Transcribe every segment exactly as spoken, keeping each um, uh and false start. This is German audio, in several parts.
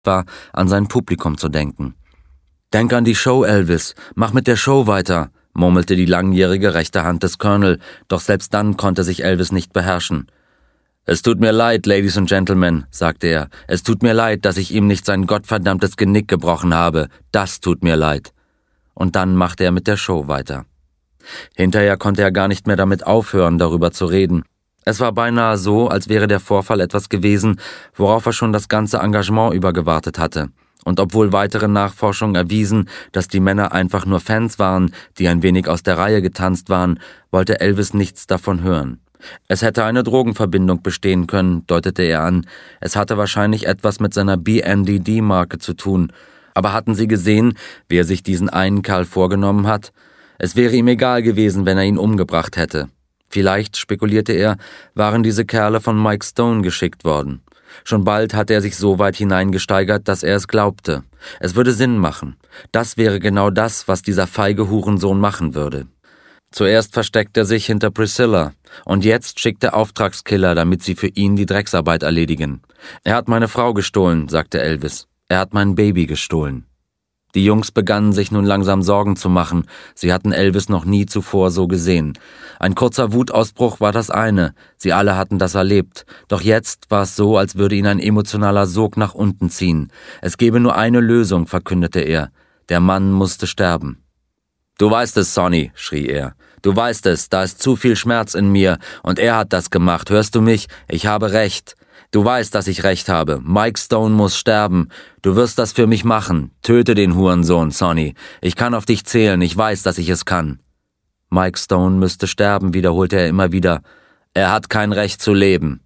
war, an sein Publikum zu denken. »Denk an die Show, Elvis, mach mit der Show weiter«, murmelte die langjährige rechte Hand des Colonel, doch selbst dann konnte sich Elvis nicht beherrschen. »Es tut mir leid, Ladies and Gentlemen«, sagte er, »es tut mir leid, dass ich ihm nicht sein gottverdammtes Genick gebrochen habe. Das tut mir leid.« Und dann machte er mit der Show weiter. Hinterher konnte er gar nicht mehr damit aufhören, darüber zu reden. Es war beinahe so, als wäre der Vorfall etwas gewesen, worauf er schon das ganze Engagement über gewartet hatte. Und obwohl weitere Nachforschungen erwiesen, dass die Männer einfach nur Fans waren, die ein wenig aus der Reihe getanzt waren, wollte Elvis nichts davon hören. Es hätte eine Drogenverbindung bestehen können, deutete er an. Es hatte wahrscheinlich etwas mit seiner B N D D-Marke zu tun. Aber hatten Sie gesehen, wie er sich diesen einen Kerl vorgenommen hat? Es wäre ihm egal gewesen, wenn er ihn umgebracht hätte. Vielleicht, spekulierte er, waren diese Kerle von Mike Stone geschickt worden. Schon bald hatte er sich so weit hineingesteigert, dass er es glaubte. Es würde Sinn machen. Das wäre genau das, was dieser feige Hurensohn machen würde. Zuerst versteckte er sich hinter Priscilla und jetzt schickt er Auftragskiller, damit sie für ihn die Drecksarbeit erledigen. »Er hat meine Frau gestohlen«, sagte Elvis. »Er hat mein Baby gestohlen.« Die Jungs begannen sich nun langsam Sorgen zu machen. Sie hatten Elvis noch nie zuvor so gesehen. Ein kurzer Wutausbruch war das eine. Sie alle hatten das erlebt. Doch jetzt war es so, als würde ihn ein emotionaler Sog nach unten ziehen. Es gebe nur eine Lösung, verkündete er. Der Mann musste sterben. »Du weißt es, Sonny«, schrie er. »Du weißt es, da ist zu viel Schmerz in mir. Und er hat das gemacht. Hörst du mich? Ich habe Recht. Du weißt, dass ich Recht habe. Mike Stone muss sterben. Du wirst das für mich machen. Töte den Hurensohn, Sonny. Ich kann auf dich zählen. Ich weiß, dass ich es kann.« Mike Stone müsste sterben, wiederholte er immer wieder. Er hat kein Recht zu leben.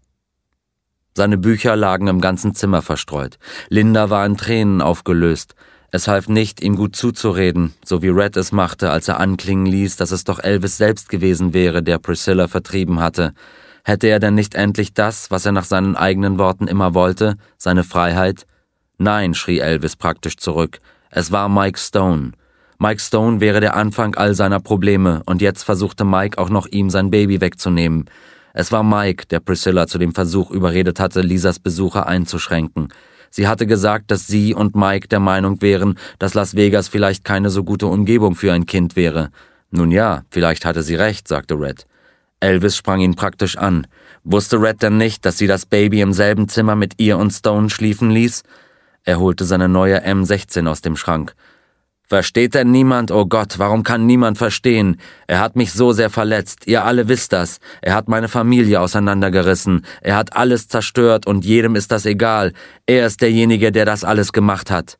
Seine Bücher lagen im ganzen Zimmer verstreut. Linda war in Tränen aufgelöst. Es half nicht, ihm gut zuzureden, so wie Red es machte, als er anklingen ließ, dass es doch Elvis selbst gewesen wäre, der Priscilla vertrieben hatte. Hätte er denn nicht endlich das, was er nach seinen eigenen Worten immer wollte, seine Freiheit? »Nein«, schrie Elvis praktisch zurück. »Es war Mike Stone. Mike Stone wäre der Anfang all seiner Probleme, und jetzt versuchte Mike auch noch ihm sein Baby wegzunehmen. Es war Mike, der Priscilla zu dem Versuch überredet hatte, Lisas Besuche einzuschränken. Sie hatte gesagt, dass sie und Mike der Meinung wären, dass Las Vegas vielleicht keine so gute Umgebung für ein Kind wäre. Nun ja, vielleicht hatte sie recht«, sagte Red. Elvis sprang ihn praktisch an. Wusste Red denn nicht, dass sie das Baby im selben Zimmer mit ihr und Stone schliefen ließ? Er holte seine neue M sechzehn aus dem Schrank. »Versteht denn niemand? Oh Gott, warum kann niemand verstehen? Er hat mich so sehr verletzt, ihr alle wisst das. Er hat meine Familie auseinandergerissen. Er hat alles zerstört und jedem ist das egal. Er ist derjenige, der das alles gemacht hat.«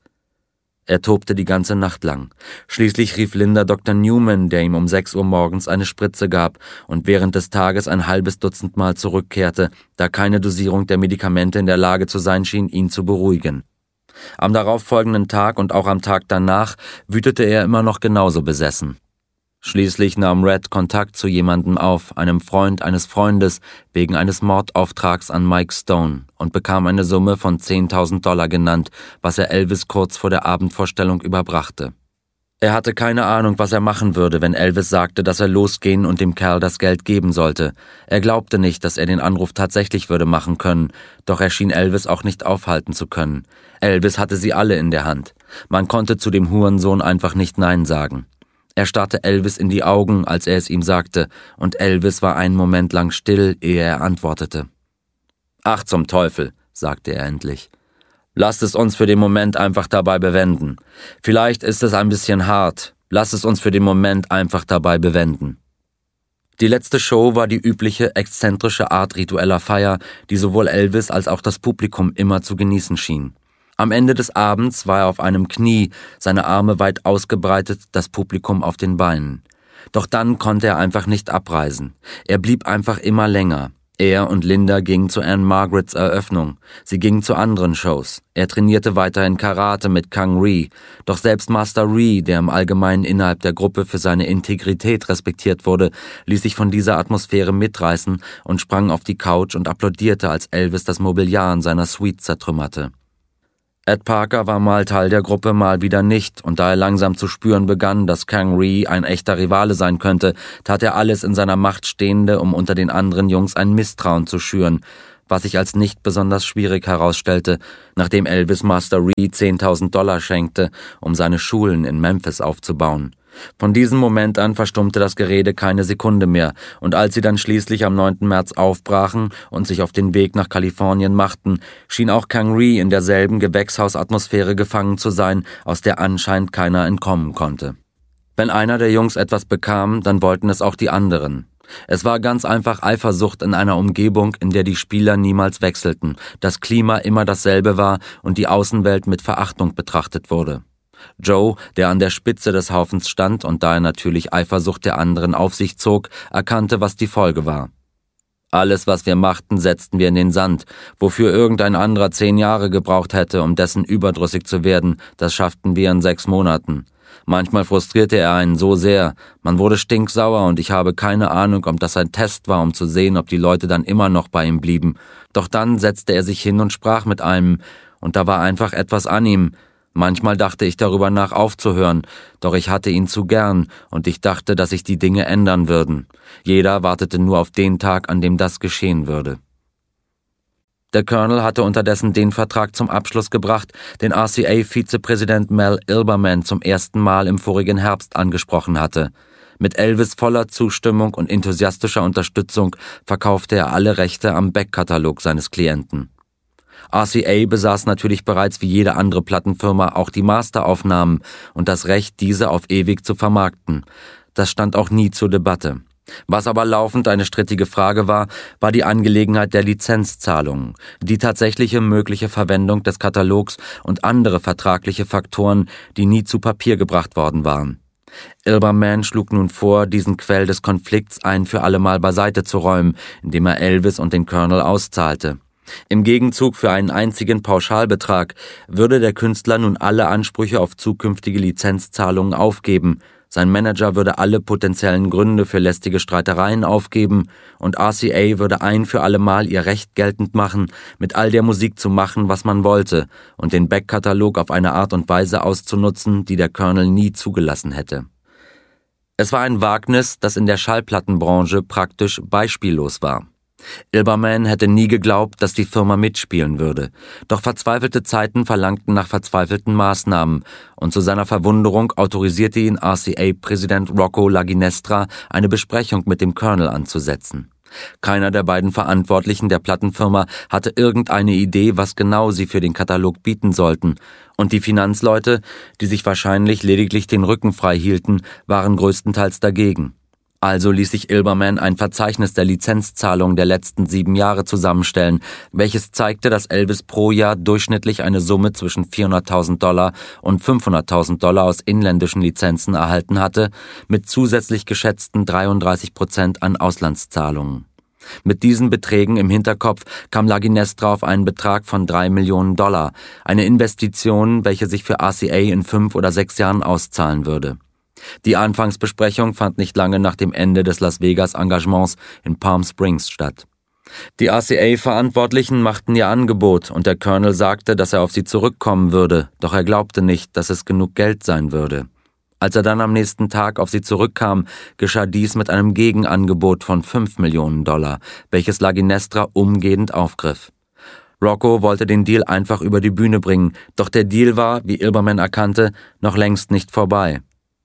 Er tobte die ganze Nacht lang. Schließlich rief Linda Doktor Newman, der ihm um sechs Uhr morgens eine Spritze gab und während des Tages ein halbes Dutzend Mal zurückkehrte, da keine Dosierung der Medikamente in der Lage zu sein schien, ihn zu beruhigen. Am darauffolgenden Tag und auch am Tag danach wütete er immer noch genauso besessen. Schließlich nahm Red Kontakt zu jemandem auf, einem Freund eines Freundes, wegen eines Mordauftrags an Mike Stone und bekam eine Summe von zehntausend Dollar genannt, was er Elvis kurz vor der Abendvorstellung überbrachte. Er hatte keine Ahnung, was er machen würde, wenn Elvis sagte, dass er losgehen und dem Kerl das Geld geben sollte. Er glaubte nicht, dass er den Anruf tatsächlich würde machen können, doch er schien Elvis auch nicht aufhalten zu können. Elvis hatte sie alle in der Hand. Man konnte zu dem Hurensohn einfach nicht Nein sagen. Er starrte Elvis in die Augen, als er es ihm sagte, und Elvis war einen Moment lang still, ehe er antwortete. »Ach zum Teufel«, sagte er endlich. »Lasst es uns für den Moment einfach dabei bewenden. Vielleicht ist es ein bisschen hart. Lasst es uns für den Moment einfach dabei bewenden.« Die letzte Show war die übliche, exzentrische Art ritueller Feier, die sowohl Elvis als auch das Publikum immer zu genießen schien. Am Ende des Abends war er auf einem Knie, seine Arme weit ausgebreitet, das Publikum auf den Beinen. Doch dann konnte er einfach nicht abreisen. Er blieb einfach immer länger. Er und Linda gingen zu Anne Margarets Eröffnung. Sie gingen zu anderen Shows. Er trainierte weiterhin Karate mit Kang Ree. Doch selbst Master Ree, der im Allgemeinen innerhalb der Gruppe für seine Integrität respektiert wurde, ließ sich von dieser Atmosphäre mitreißen und sprang auf die Couch und applaudierte, als Elvis das Mobiliar in seiner Suite zertrümmerte. Ed Parker war mal Teil der Gruppe, mal wieder nicht, und da er langsam zu spüren begann, dass Kang Ree ein echter Rivale sein könnte, tat er alles in seiner Macht Stehende, um unter den anderen Jungs ein Misstrauen zu schüren. was sich als nicht besonders schwierig herausstellte, nachdem Elvis Master Reed zehntausend Dollar schenkte, um seine Schulen in Memphis aufzubauen. Von diesem Moment an verstummte das Gerede keine Sekunde mehr, und als sie dann schließlich am neunten März aufbrachen und sich auf den Weg nach Kalifornien machten, schien auch Kang-Ree in derselben Gewächshausatmosphäre gefangen zu sein, aus der anscheinend keiner entkommen konnte. Wenn einer der Jungs etwas bekam, dann wollten es auch die anderen. Es war ganz einfach Eifersucht in einer Umgebung, in der die Spieler niemals wechselten, das Klima immer dasselbe war und die Außenwelt mit Verachtung betrachtet wurde. Joe, der an der Spitze des Haufens stand und daher natürlich Eifersucht der anderen auf sich zog, erkannte, was die Folge war. Alles, was wir machten, setzten wir in den Sand. Wofür irgendein anderer zehn Jahre gebraucht hätte, um dessen überdrüssig zu werden, das schafften wir in sechs Monaten. Manchmal frustrierte er einen so sehr, man wurde stinksauer und ich habe keine Ahnung, ob das ein Test war, um zu sehen, ob die Leute dann immer noch bei ihm blieben. Doch dann setzte er sich hin und sprach mit einem, und da war einfach etwas an ihm. Manchmal dachte ich darüber nach, aufzuhören, doch ich hatte ihn zu gern und ich dachte, dass sich die Dinge ändern würden. Jeder wartete nur auf den Tag, an dem das geschehen würde. Der Colonel hatte unterdessen den Vertrag zum Abschluss gebracht, den R C A-Vizepräsident Mel Ilberman zum ersten Mal im vorigen Herbst angesprochen hatte. Mit Elvis voller Zustimmung und enthusiastischer Unterstützung verkaufte er alle Rechte am Backkatalog seines Klienten. R C A besaß natürlich bereits wie jede andere Plattenfirma auch die Masteraufnahmen und das Recht, diese auf ewig zu vermarkten. Das stand auch nie zur Debatte. Was aber laufend eine strittige Frage war, war die Angelegenheit der Lizenzzahlungen, die tatsächliche mögliche Verwendung des Katalogs und andere vertragliche Faktoren, die nie zu Papier gebracht worden waren. Ilberman schlug nun vor, diesen Quell des Konflikts ein für allemal beiseite zu räumen, indem er Elvis und den Colonel auszahlte. Im Gegenzug für einen einzigen Pauschalbetrag würde der Künstler nun alle Ansprüche auf zukünftige Lizenzzahlungen aufgeben, sein Manager würde alle potenziellen Gründe für lästige Streitereien aufgeben und R C A würde ein für allemal ihr Recht geltend machen, mit all der Musik zu machen, was man wollte und den Backkatalog auf eine Art und Weise auszunutzen, die der Colonel nie zugelassen hätte. Es war ein Wagnis, das in der Schallplattenbranche praktisch beispiellos war. Ilberman hätte nie geglaubt, dass die Firma mitspielen würde. Doch verzweifelte Zeiten verlangten nach verzweifelten Maßnahmen und zu seiner Verwunderung autorisierte ihn R C A-Präsident Rocco Laginestra, eine Besprechung mit dem Colonel anzusetzen. Keiner der beiden Verantwortlichen der Plattenfirma hatte irgendeine Idee, was genau sie für den Katalog bieten sollten, und die Finanzleute, die sich wahrscheinlich lediglich den Rücken frei hielten, waren größtenteils dagegen. Also ließ sich Ilberman ein Verzeichnis der Lizenzzahlungen der letzten sieben Jahre zusammenstellen, welches zeigte, dass Elvis pro Jahr durchschnittlich eine Summe zwischen vierhunderttausend Dollar und fünfhunderttausend Dollar aus inländischen Lizenzen erhalten hatte, mit zusätzlich geschätzten dreiunddreißig Prozent an Auslandszahlungen. Mit diesen Beträgen im Hinterkopf kam Laginestra auf einen Betrag von drei Millionen Dollar, eine Investition, welche sich für R C A in fünf oder sechs Jahren auszahlen würde. Die Anfangsbesprechung fand nicht lange nach dem Ende des Las Vegas-Engagements in Palm Springs statt. Die R C A-Verantwortlichen machten ihr Angebot und der Colonel sagte, dass er auf sie zurückkommen würde, doch er glaubte nicht, dass es genug Geld sein würde. Als er dann am nächsten Tag auf sie zurückkam, geschah dies mit einem Gegenangebot von fünf Millionen Dollar, welches Laginestra umgehend aufgriff. Rocco wollte den Deal einfach über die Bühne bringen, doch der Deal war, wie Ilberman erkannte, noch längst nicht vorbei.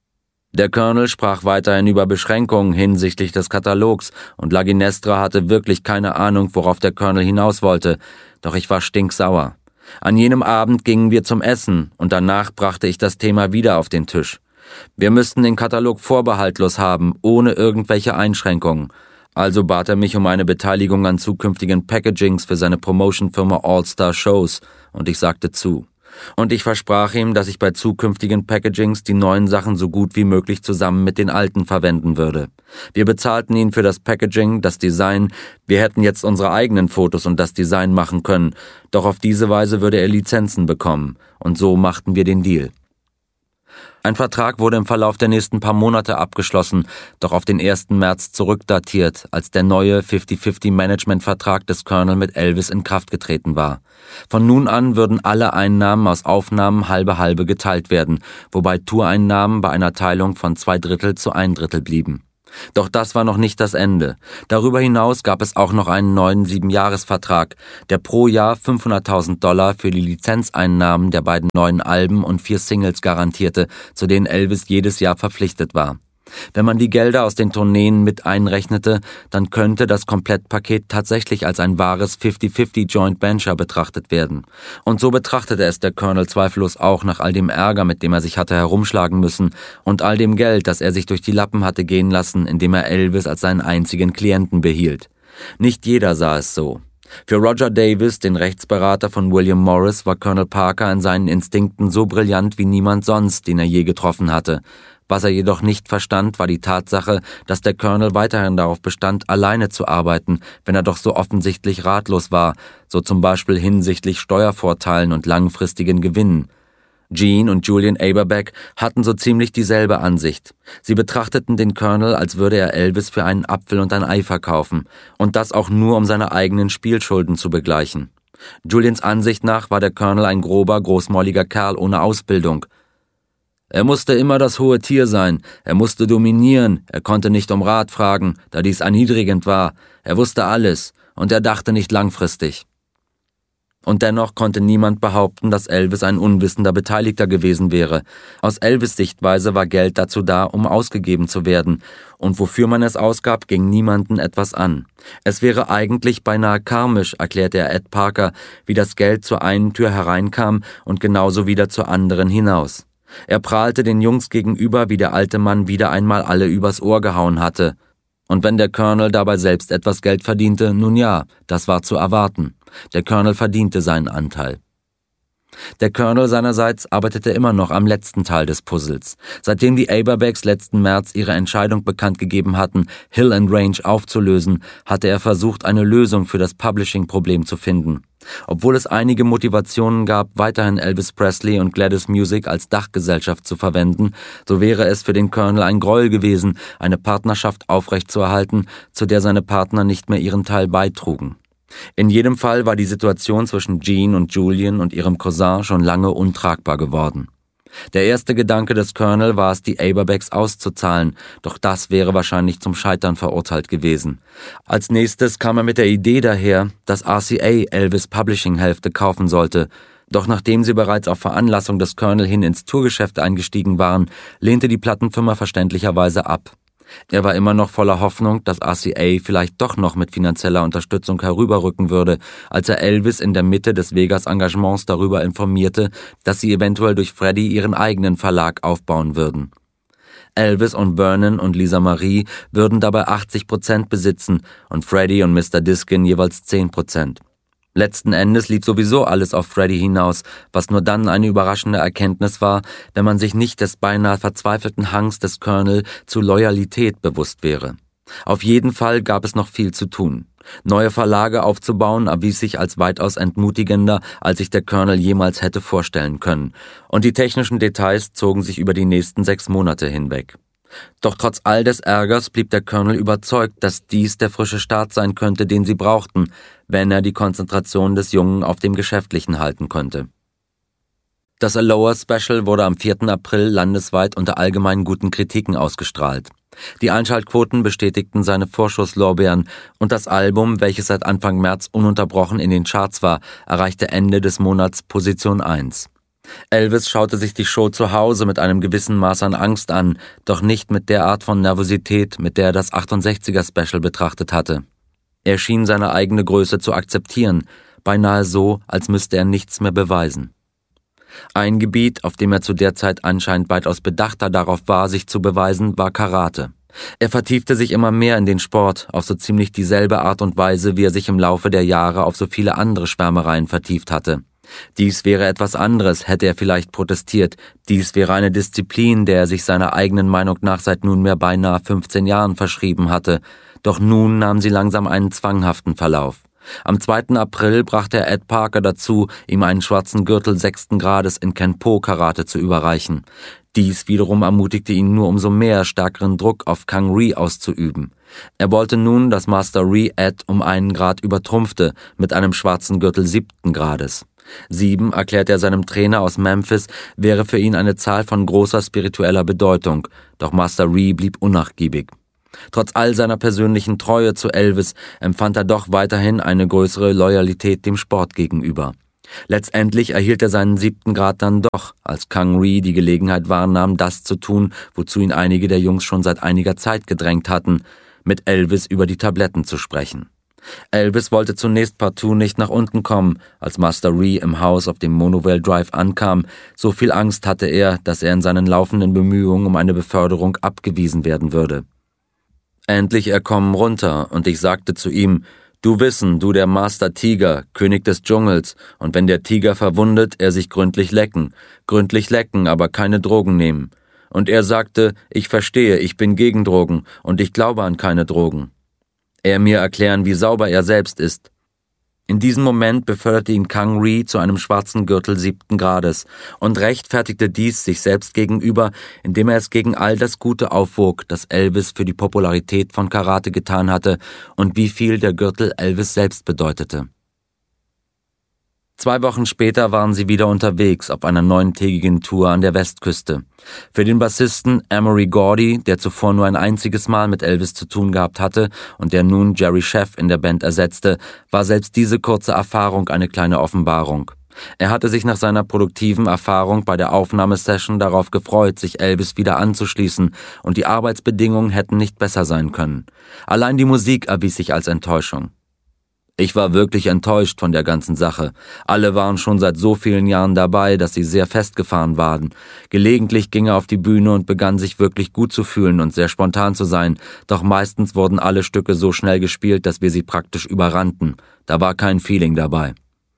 Der Colonel sprach weiterhin über Beschränkungen hinsichtlich des Katalogs und Laginestra hatte wirklich keine Ahnung, worauf der Colonel hinaus wollte, doch ich war stinksauer. An jenem Abend gingen wir zum Essen und danach brachte ich das Thema wieder auf den Tisch. Wir müssten den Katalog vorbehaltlos haben, ohne irgendwelche Einschränkungen. Also bat er mich um eine Beteiligung an zukünftigen Packagings für seine Promotion-Firma All-Star Shows und ich sagte zu. Und ich versprach ihm, dass ich bei zukünftigen Packagings die neuen Sachen so gut wie möglich zusammen mit den alten verwenden würde. Wir bezahlten ihn für das Packaging, das Design, wir hätten jetzt unsere eigenen Fotos und das Design machen können, doch auf diese Weise würde er Lizenzen bekommen, und so machten wir den Deal. Ein Vertrag wurde im Verlauf der nächsten paar Monate abgeschlossen, doch auf den ersten März zurückdatiert, als der neue fünfzig fünfzig Managementvertrag des Colonel mit Elvis in Kraft getreten war. Von nun an würden alle Einnahmen aus Aufnahmen halbe-halbe geteilt werden, wobei Toureinnahmen bei einer Teilung von zwei Drittel zu ein Drittel blieben. Doch das war noch nicht das Ende. Darüber hinaus gab es auch noch einen neuen Siebenjahresvertrag, der pro Jahr fünfhunderttausend Dollar für die Lizenzeinnahmen der beiden neuen Alben und vier Singles garantierte, zu denen Elvis jedes Jahr verpflichtet war. Wenn man die Gelder aus den Tourneen mit einrechnete, dann könnte das Komplettpaket tatsächlich als ein wahres fifty fifty Joint Venture betrachtet werden. Und so betrachtete es der Colonel zweifellos auch nach all dem Ärger, mit dem er sich hatte herumschlagen müssen und all dem Geld, das er sich durch die Lappen hatte gehen lassen, indem er Elvis als seinen einzigen Klienten behielt. Nicht jeder sah es so. Für Roger Davis, den Rechtsberater von William Morris, war Colonel Parker in seinen Instinkten so brillant wie niemand sonst, den er je getroffen hatte. Was er jedoch nicht verstand, war die Tatsache, dass der Colonel weiterhin darauf bestand, alleine zu arbeiten, wenn er doch so offensichtlich ratlos war, so zum Beispiel hinsichtlich Steuervorteilen und langfristigen Gewinnen. Gene und Julian Averback hatten so ziemlich dieselbe Ansicht. Sie betrachteten den Colonel, als würde er Elvis für einen Apfel und ein Ei verkaufen, und das auch nur, um seine eigenen Spielschulden zu begleichen. Julians Ansicht nach war der Colonel ein grober, großmäuliger Kerl ohne Ausbildung. Er musste immer das hohe Tier sein, er musste dominieren, er konnte nicht um Rat fragen, da dies erniedrigend war, er wusste alles, und er dachte nicht langfristig. Und dennoch konnte niemand behaupten, dass Elvis ein unwissender Beteiligter gewesen wäre. Aus Elvis' Sichtweise war Geld dazu da, um ausgegeben zu werden, und wofür man es ausgab, ging niemanden etwas an. Es wäre eigentlich beinahe karmisch, erklärte er Ed Parker, wie das Geld zur einen Tür hereinkam und genauso wieder zur anderen hinaus. Er prahlte den Jungs gegenüber, wie der alte Mann wieder einmal alle übers Ohr gehauen hatte. Und wenn der Colonel dabei selbst etwas Geld verdiente, nun ja, das war zu erwarten. Der Colonel verdiente seinen Anteil. Der Colonel seinerseits arbeitete immer noch am letzten Teil des Puzzles. Seitdem die Averbacks letzten März ihre Entscheidung bekannt gegeben hatten, Hill and Range aufzulösen, hatte er versucht, eine Lösung für das Publishing-Problem zu finden. Obwohl es einige Motivationen gab, weiterhin Elvis Presley und Gladys Music als Dachgesellschaft zu verwenden, so wäre es für den Colonel ein Gräuel gewesen, eine Partnerschaft aufrechtzuerhalten, zu der seine Partner nicht mehr ihren Teil beitrugen. In jedem Fall war die Situation zwischen Gene und Julian und ihrem Cousin schon lange untragbar geworden. Der erste Gedanke des Colonel war es, die Averbacks auszuzahlen, doch das wäre wahrscheinlich zum Scheitern verurteilt gewesen. Als nächstes kam er mit der Idee daher, dass R C A Elvis Publishing-Hälfte kaufen sollte, doch nachdem sie bereits auf Veranlassung des Colonel hin ins Tourgeschäft eingestiegen waren, lehnte die Plattenfirma verständlicherweise ab. Er war immer noch voller Hoffnung, dass R C A vielleicht doch noch mit finanzieller Unterstützung herüberrücken würde, als er Elvis in der Mitte des Vegas-Engagements darüber informierte, dass sie eventuell durch Freddie ihren eigenen Verlag aufbauen würden. Elvis und Vernon und Lisa Marie würden dabei achtzig Prozent besitzen und Freddie und Mister Diskin jeweils zehn Prozent. Letzten Endes lief sowieso alles auf Freddie hinaus, was nur dann eine überraschende Erkenntnis war, wenn man sich nicht des beinahe verzweifelten Hangs des Colonel zu Loyalität bewusst wäre. Auf jeden Fall gab es noch viel zu tun. Neue Verlage aufzubauen erwies sich als weitaus entmutigender, als sich der Colonel jemals hätte vorstellen können, und die technischen Details zogen sich über die nächsten sechs Monate hinweg. Doch trotz all des Ärgers blieb der Colonel überzeugt, dass dies der frische Start sein könnte, den sie brauchten, wenn er die Konzentration des Jungen auf dem Geschäftlichen halten konnte. Das Aloha Special wurde am vierten April landesweit unter allgemein guten Kritiken ausgestrahlt. Die Einschaltquoten bestätigten seine Vorschusslorbeeren und das Album, welches seit Anfang März ununterbrochen in den Charts war, erreichte Ende des Monats Position eins. Elvis schaute sich die Show zu Hause mit einem gewissen Maß an Angst an, doch nicht mit der Art von Nervosität, mit der er das achtundsechziger Special betrachtet hatte. Er schien seine eigene Größe zu akzeptieren, beinahe so, als müsste er nichts mehr beweisen. Ein Gebiet, auf dem er zu der Zeit anscheinend weitaus bedachter darauf war, sich zu beweisen, war Karate. Er vertiefte sich immer mehr in den Sport, auf so ziemlich dieselbe Art und Weise, wie er sich im Laufe der Jahre auf so viele andere Schwärmereien vertieft hatte. Dies wäre etwas anderes, hätte er vielleicht protestiert. Dies wäre eine Disziplin, der er sich seiner eigenen Meinung nach seit nunmehr beinahe fünfzehn Jahren verschrieben hatte. Doch nun nahm sie langsam einen zwanghaften Verlauf. Am zweiten April brachte er Ed Parker dazu, ihm einen schwarzen Gürtel sechsten Grades in Kenpo-Karate zu überreichen. Dies wiederum ermutigte ihn nur umso mehr, stärkeren Druck auf Kang Rhee auszuüben. Er wollte nun, dass Master Rhee Ed um einen Grad übertrumpfte, mit einem schwarzen Gürtel siebten Grades. Sieben, erklärte er seinem Trainer aus Memphis, wäre für ihn eine Zahl von großer spiritueller Bedeutung, doch Master Rhee blieb unnachgiebig. Trotz all seiner persönlichen Treue zu Elvis empfand er doch weiterhin eine größere Loyalität dem Sport gegenüber. Letztendlich erhielt er seinen siebten Grad dann doch, als Kang Rhee die Gelegenheit wahrnahm, das zu tun, wozu ihn einige der Jungs schon seit einiger Zeit gedrängt hatten, mit Elvis über die Tabletten zu sprechen. Elvis wollte zunächst partout nicht nach unten kommen, als Master Rhee im Haus auf dem Monovale Drive ankam. So viel Angst hatte er, dass er in seinen laufenden Bemühungen um eine Beförderung abgewiesen werden würde. Endlich er kommen runter, und ich sagte zu ihm: »Du wissen, du der Master Tiger, König des Dschungels, und wenn der Tiger verwundet, er sich gründlich lecken. Gründlich lecken, aber keine Drogen nehmen.« Und er sagte: »Ich verstehe, ich bin gegen Drogen, und ich glaube an keine Drogen.« Er mir erklären, wie sauber er selbst ist. In diesem Moment beförderte ihn Kang Rhee zu einem schwarzen Gürtel siebten Grades und rechtfertigte dies sich selbst gegenüber, indem er es gegen all das Gute aufwog, das Elvis für die Popularität von Karate getan hatte und wie viel der Gürtel Elvis selbst bedeutete. Zwei Wochen später waren sie wieder unterwegs auf einer neuntägigen Tour an der Westküste. Für den Bassisten Amory Gordy, der zuvor nur ein einziges Mal mit Elvis zu tun gehabt hatte und der nun Jerry Scheff in der Band ersetzte, war selbst diese kurze Erfahrung eine kleine Offenbarung. Er hatte sich nach seiner produktiven Erfahrung bei der Aufnahmesession darauf gefreut, sich Elvis wieder anzuschließen, und die Arbeitsbedingungen hätten nicht besser sein können. Allein die Musik erwies sich als Enttäuschung. Ich war wirklich enttäuscht von der ganzen Sache. Alle waren schon seit so vielen Jahren dabei, dass sie sehr festgefahren waren. Gelegentlich ging er auf die Bühne und begann sich wirklich gut zu fühlen und sehr spontan zu sein, doch meistens wurden alle Stücke so schnell gespielt, dass wir sie praktisch überrannten. Da war kein Feeling dabei.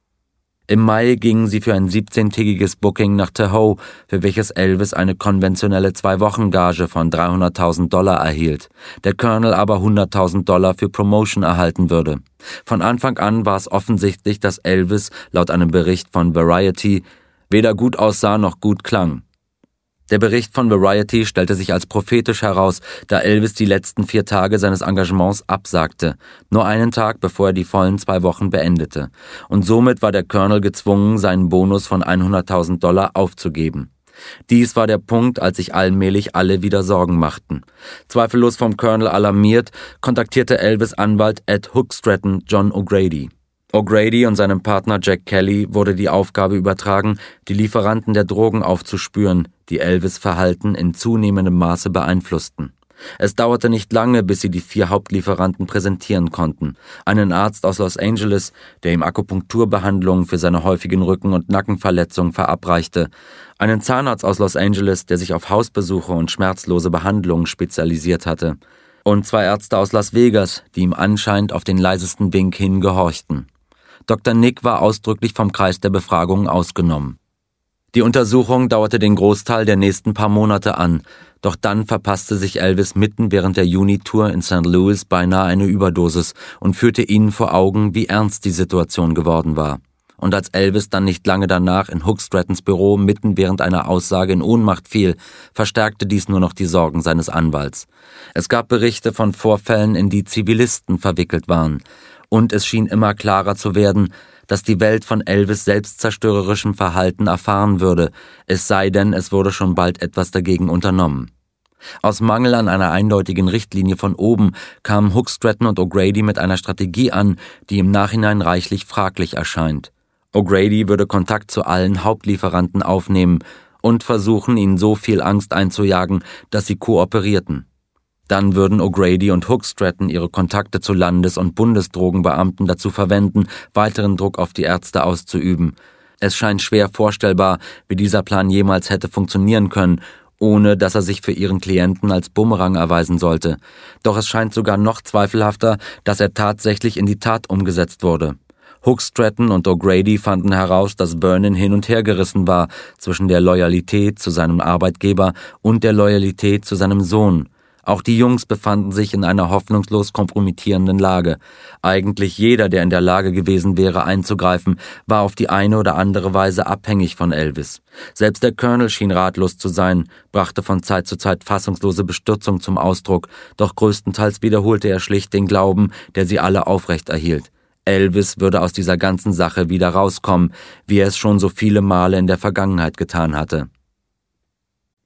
Im Mai gingen sie für ein siebzehntägiges Booking nach Tahoe, für welches Elvis eine konventionelle Zwei-Wochen-Gage von dreihunderttausend Dollar erhielt, der Colonel aber hunderttausend Dollar für Promotion erhalten würde. Von Anfang an war es offensichtlich, dass Elvis, laut einem Bericht von Variety, weder gut aussah noch gut klang. Der Bericht von Variety stellte sich als prophetisch heraus, da Elvis die letzten vier Tage seines Engagements absagte, nur einen Tag bevor er die vollen zwei Wochen beendete. Und somit war der Colonel gezwungen, seinen Bonus von hunderttausend Dollar aufzugeben. Dies war der Punkt, als sich allmählich alle wieder Sorgen machten. Zweifellos vom Colonel alarmiert, kontaktierte Elvis' Anwalt Ed Hookstratton John O'Grady. O'Grady und seinem Partner Jack Kelly wurde die Aufgabe übertragen, die Lieferanten der Drogen aufzuspüren, die Elvis' Verhalten in zunehmendem Maße beeinflussten. Es dauerte nicht lange, bis sie die vier Hauptlieferanten präsentieren konnten. Einen Arzt aus Los Angeles, der ihm Akupunkturbehandlungen für seine häufigen Rücken- und Nackenverletzungen verabreichte. Einen Zahnarzt aus Los Angeles, der sich auf Hausbesuche und schmerzlose Behandlungen spezialisiert hatte. Und zwei Ärzte aus Las Vegas, die ihm anscheinend auf den leisesten Wink hin gehorchten. Doktor Nick war ausdrücklich vom Kreis der Befragungen ausgenommen. Die Untersuchung dauerte den Großteil der nächsten paar Monate an, doch dann verpasste sich Elvis mitten während der Juni-Tour in Sankt Louis beinahe eine Überdosis und führte ihnen vor Augen, wie ernst die Situation geworden war. Und als Elvis dann nicht lange danach in Hookstrattons Büro mitten während einer Aussage in Ohnmacht fiel, verstärkte dies nur noch die Sorgen seines Anwalts. Es gab Berichte von Vorfällen, in die Zivilisten verwickelt waren. Und es schien immer klarer zu werden, dass die Welt von Elvis' selbstzerstörerischem Verhalten erfahren würde, es sei denn, es wurde schon bald etwas dagegen unternommen. Aus Mangel an einer eindeutigen Richtlinie von oben kamen Hookstratton und O'Grady mit einer Strategie an, die im Nachhinein reichlich fraglich erscheint. O'Grady würde Kontakt zu allen Hauptlieferanten aufnehmen und versuchen, ihnen so viel Angst einzujagen, dass sie kooperierten. Dann würden O'Grady und Hookstratton ihre Kontakte zu Landes- und Bundesdrogenbeamten dazu verwenden, weiteren Druck auf die Ärzte auszuüben. Es scheint schwer vorstellbar, wie dieser Plan jemals hätte funktionieren können, ohne dass er sich für ihren Klienten als Bumerang erweisen sollte. Doch es scheint sogar noch zweifelhafter, dass er tatsächlich in die Tat umgesetzt wurde. Hookstratton und O'Grady fanden heraus, dass Vernon hin und her gerissen war zwischen der Loyalität zu seinem Arbeitgeber und der Loyalität zu seinem Sohn. Auch die Jungs befanden sich in einer hoffnungslos kompromittierenden Lage. Eigentlich jeder, der in der Lage gewesen wäre, einzugreifen, war auf die eine oder andere Weise abhängig von Elvis. Selbst der Colonel schien ratlos zu sein, brachte von Zeit zu Zeit fassungslose Bestürzung zum Ausdruck, doch größtenteils wiederholte er schlicht den Glauben, der sie alle aufrechterhielt. Elvis würde aus dieser ganzen Sache wieder rauskommen, wie er es schon so viele Male in der Vergangenheit getan hatte.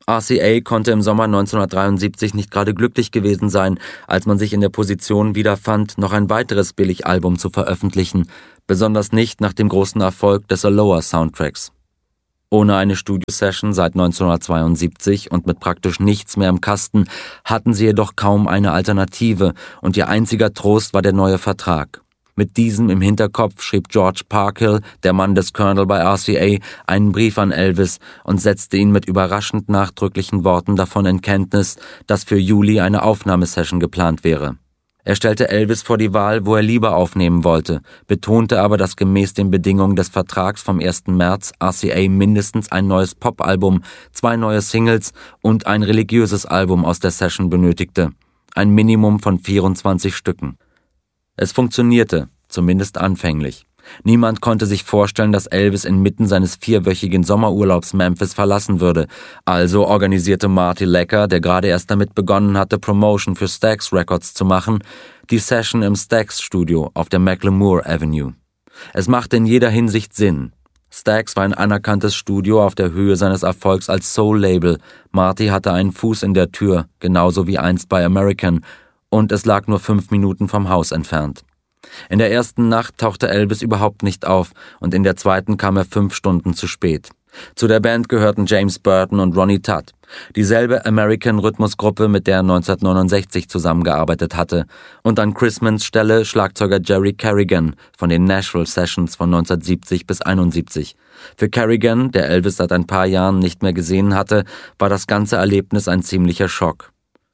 R C A konnte im Sommer neunzehnhundertdreiundsiebzig nicht gerade glücklich gewesen sein, als man sich in der Position wiederfand, noch ein weiteres Billigalbum zu veröffentlichen, besonders nicht nach dem großen Erfolg des Aloha-Soundtracks. Ohne eine Studiosession seit neunzehnhundertzweiundsiebzig und mit praktisch nichts mehr im Kasten hatten sie jedoch kaum eine Alternative und ihr einziger Trost war der neue Vertrag. Mit diesem im Hinterkopf schrieb George Parkhill, der Mann des Colonel bei R C A, einen Brief an Elvis und setzte ihn mit überraschend nachdrücklichen Worten davon in Kenntnis, dass für Juli eine Aufnahmesession geplant wäre. Er stellte Elvis vor die Wahl, wo er lieber aufnehmen wollte, betonte aber, dass gemäß den Bedingungen des Vertrags vom ersten März R C A mindestens ein neues Popalbum, zwei neue Singles und ein religiöses Album aus der Session benötigte. Ein Minimum von vierundzwanzig Stücken. Es funktionierte, zumindest anfänglich. Niemand konnte sich vorstellen, dass Elvis inmitten seines vierwöchigen Sommerurlaubs Memphis verlassen würde. Also organisierte Marty Lecker, der gerade erst damit begonnen hatte, Promotion für Stax Records zu machen, die Session im Stax Studio auf der Macklemore Avenue. Es machte in jeder Hinsicht Sinn. Stax war ein anerkanntes Studio auf der Höhe seines Erfolgs als Soul-Label. Marty hatte einen Fuß in der Tür, genauso wie einst bei American, und es lag nur fünf Minuten vom Haus entfernt. In der ersten Nacht tauchte Elvis überhaupt nicht auf und in der zweiten kam er fünf Stunden zu spät. Zu der Band gehörten James Burton und Ronnie Tutt, dieselbe American-Rhythmusgruppe, mit der er neunzehnhundertneunundsechzig zusammengearbeitet hatte, und an Chrismans Stelle Schlagzeuger Jerry Carrigan von den Nashville Sessions von neunzehnhundertsiebzig bis einundsiebzig. Für Carrigan, der Elvis seit ein paar Jahren nicht mehr gesehen hatte, war das ganze Erlebnis ein ziemlicher Schock.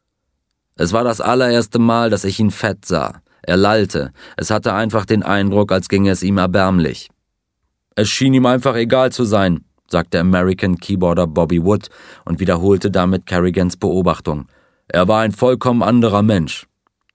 Es war das allererste Mal, dass ich ihn fett sah. Er lallte. Es hatte einfach den Eindruck, als ginge es ihm erbärmlich. Es schien ihm einfach egal zu sein, sagte American Keyboarder Bobby Wood und wiederholte damit Carrigans Beobachtung. Er war ein vollkommen anderer Mensch.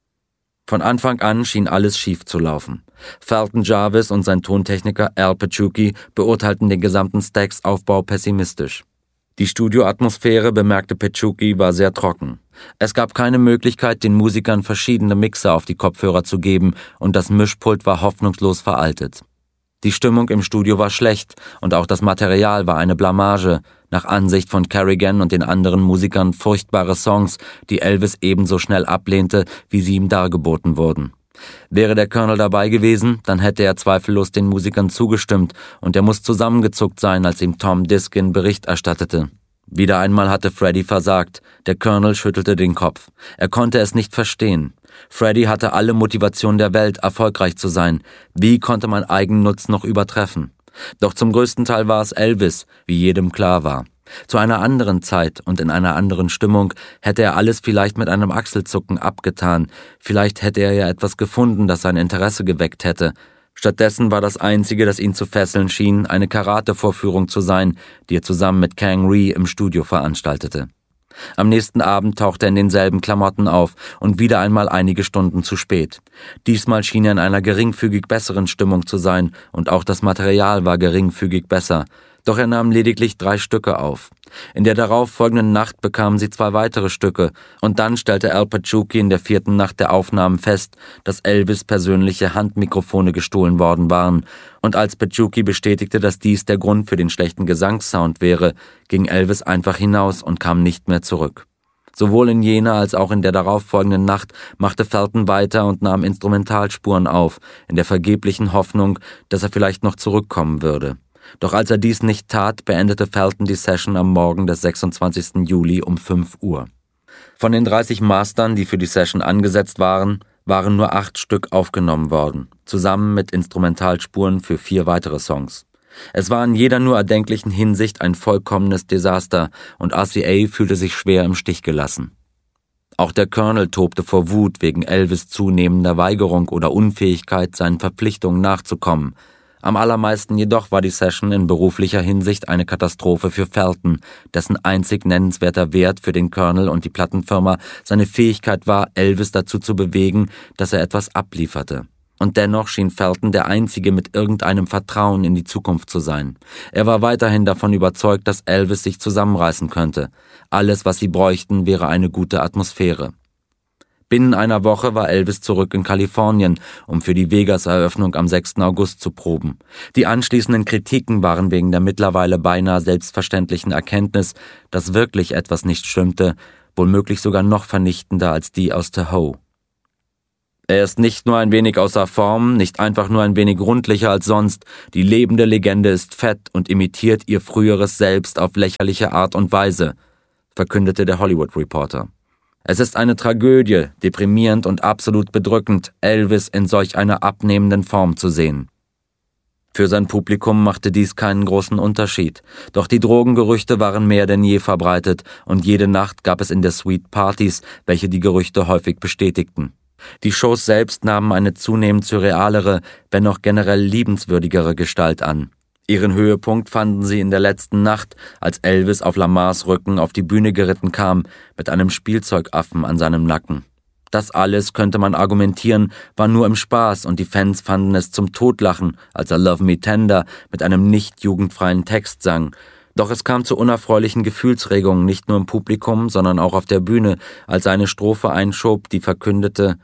Von Anfang an schien alles schief zu laufen. Felton Jarvis und sein Tontechniker Al Paciucchi beurteilten den gesamten Stax-Aufbau pessimistisch. Die Studioatmosphäre, bemerkte Paciucchi, war sehr trocken. Es gab keine Möglichkeit, den Musikern verschiedene Mixer auf die Kopfhörer zu geben und das Mischpult war hoffnungslos veraltet. Die Stimmung im Studio war schlecht und auch das Material war eine Blamage, nach Ansicht von Carrigan und den anderen Musikern furchtbare Songs, die Elvis ebenso schnell ablehnte, wie sie ihm dargeboten wurden. Wäre der Colonel dabei gewesen, dann hätte er zweifellos den Musikern zugestimmt und er muss zusammengezuckt sein, als ihm Tom Diskin Bericht erstattete. Wieder einmal hatte Freddie versagt. Der Colonel schüttelte den Kopf. Er konnte es nicht verstehen. Freddie hatte alle Motivation der Welt, erfolgreich zu sein. Wie konnte man Eigennutz noch übertreffen? Doch zum größten Teil war es Elvis, wie jedem klar war. Zu einer anderen Zeit und in einer anderen Stimmung hätte er alles vielleicht mit einem Achselzucken abgetan. Vielleicht hätte er ja etwas gefunden, das sein Interesse geweckt hätte. Stattdessen war das Einzige, das ihn zu fesseln schien, eine Karate-Vorführung zu sein, die er zusammen mit Kang Rhee im Studio veranstaltete. Am nächsten Abend tauchte er in denselben Klamotten auf und wieder einmal einige Stunden zu spät. Diesmal schien er in einer geringfügig besseren Stimmung zu sein und auch das Material war geringfügig besser. Doch er nahm lediglich drei Stücke auf. In der darauffolgenden Nacht bekamen sie zwei weitere Stücke und dann stellte Al Paciucchi in der vierten Nacht der Aufnahmen fest, dass Elvis persönliche Handmikrofone gestohlen worden waren. Und als Paciucchi bestätigte, dass dies der Grund für den schlechten Gesangssound wäre, ging Elvis einfach hinaus und kam nicht mehr zurück. Sowohl in jener als auch in der darauffolgenden Nacht machte Felton weiter und nahm Instrumentalspuren auf, in der vergeblichen Hoffnung, dass er vielleicht noch zurückkommen würde. Doch als er dies nicht tat, beendete Felton die Session am Morgen des sechsundzwanzigsten Juli um fünf Uhr. Von den dreißig Mastern, die für die Session angesetzt waren, waren nur acht Stück aufgenommen worden, zusammen mit Instrumentalspuren für vier weitere Songs. Es war in jeder nur erdenklichen Hinsicht ein vollkommenes Desaster und R C A fühlte sich schwer im Stich gelassen. Auch der Colonel tobte vor Wut wegen Elvis' zunehmender Weigerung oder Unfähigkeit, seinen Verpflichtungen nachzukommen. Am allermeisten jedoch war die Session in beruflicher Hinsicht eine Katastrophe für Felton, dessen einzig nennenswerter Wert für den Colonel und die Plattenfirma seine Fähigkeit war, Elvis dazu zu bewegen, dass er etwas ablieferte. Und dennoch schien Felton der Einzige mit irgendeinem Vertrauen in die Zukunft zu sein. Er war weiterhin davon überzeugt, dass Elvis sich zusammenreißen könnte. Alles, was sie bräuchten, wäre eine gute Atmosphäre. Binnen einer Woche war Elvis zurück in Kalifornien, um für die Vegas-Eröffnung am sechsten August zu proben. Die anschließenden Kritiken waren wegen der mittlerweile beinahe selbstverständlichen Erkenntnis, dass wirklich etwas nicht stimmte, womöglich sogar noch vernichtender als die aus Tahoe. Er ist nicht nur ein wenig außer Form, nicht einfach nur ein wenig rundlicher als sonst, die lebende Legende ist fett und imitiert ihr früheres Selbst auf lächerliche Art und Weise, verkündete der Hollywood Reporter. Es ist eine Tragödie, deprimierend und absolut bedrückend, Elvis in solch einer abnehmenden Form zu sehen. Für sein Publikum machte dies keinen großen Unterschied, doch die Drogengerüchte waren mehr denn je verbreitet und jede Nacht gab es in der Suite Partys, welche die Gerüchte häufig bestätigten. Die Shows selbst nahmen eine zunehmend surrealere, wenn auch generell liebenswürdigere Gestalt an. Ihren Höhepunkt fanden sie in der letzten Nacht, als Elvis auf Lamars Rücken auf die Bühne geritten kam, mit einem Spielzeugaffen an seinem Nacken. Das alles, könnte man argumentieren, war nur im Spaß und die Fans fanden es zum Totlachen, als er Love Me Tender mit einem nicht jugendfreien Text sang. Doch es kam zu unerfreulichen Gefühlsregungen nicht nur im Publikum, sondern auch auf der Bühne, als er eine Strophe einschob, die verkündete: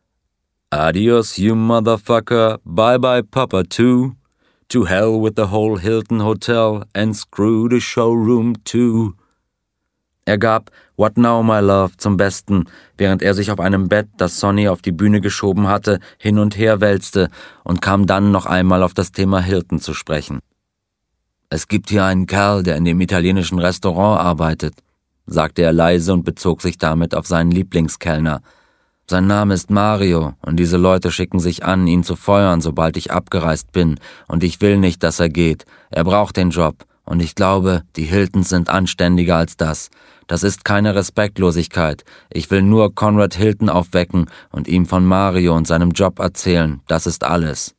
Adios, you motherfucker, bye bye Papa too. To hell with the whole Hilton Hotel and screw the showroom too. Er gab What Now My Love zum Besten, während er sich auf einem Bett, das Sonny auf die Bühne geschoben hatte, hin und her wälzte und kam dann noch einmal auf das Thema Hilton zu sprechen. Es gibt hier einen Kerl, der in dem italienischen Restaurant arbeitet, sagte er leise und bezog sich damit auf seinen Lieblingskellner. Sein Name ist Mario und diese Leute schicken sich an, ihn zu feuern, sobald ich abgereist bin, und ich will nicht, dass er geht. Er braucht den Job und ich glaube, die Hiltons sind anständiger als das. Das ist keine Respektlosigkeit. Ich will nur Conrad Hilton aufwecken und ihm von Mario und seinem Job erzählen. Das ist alles.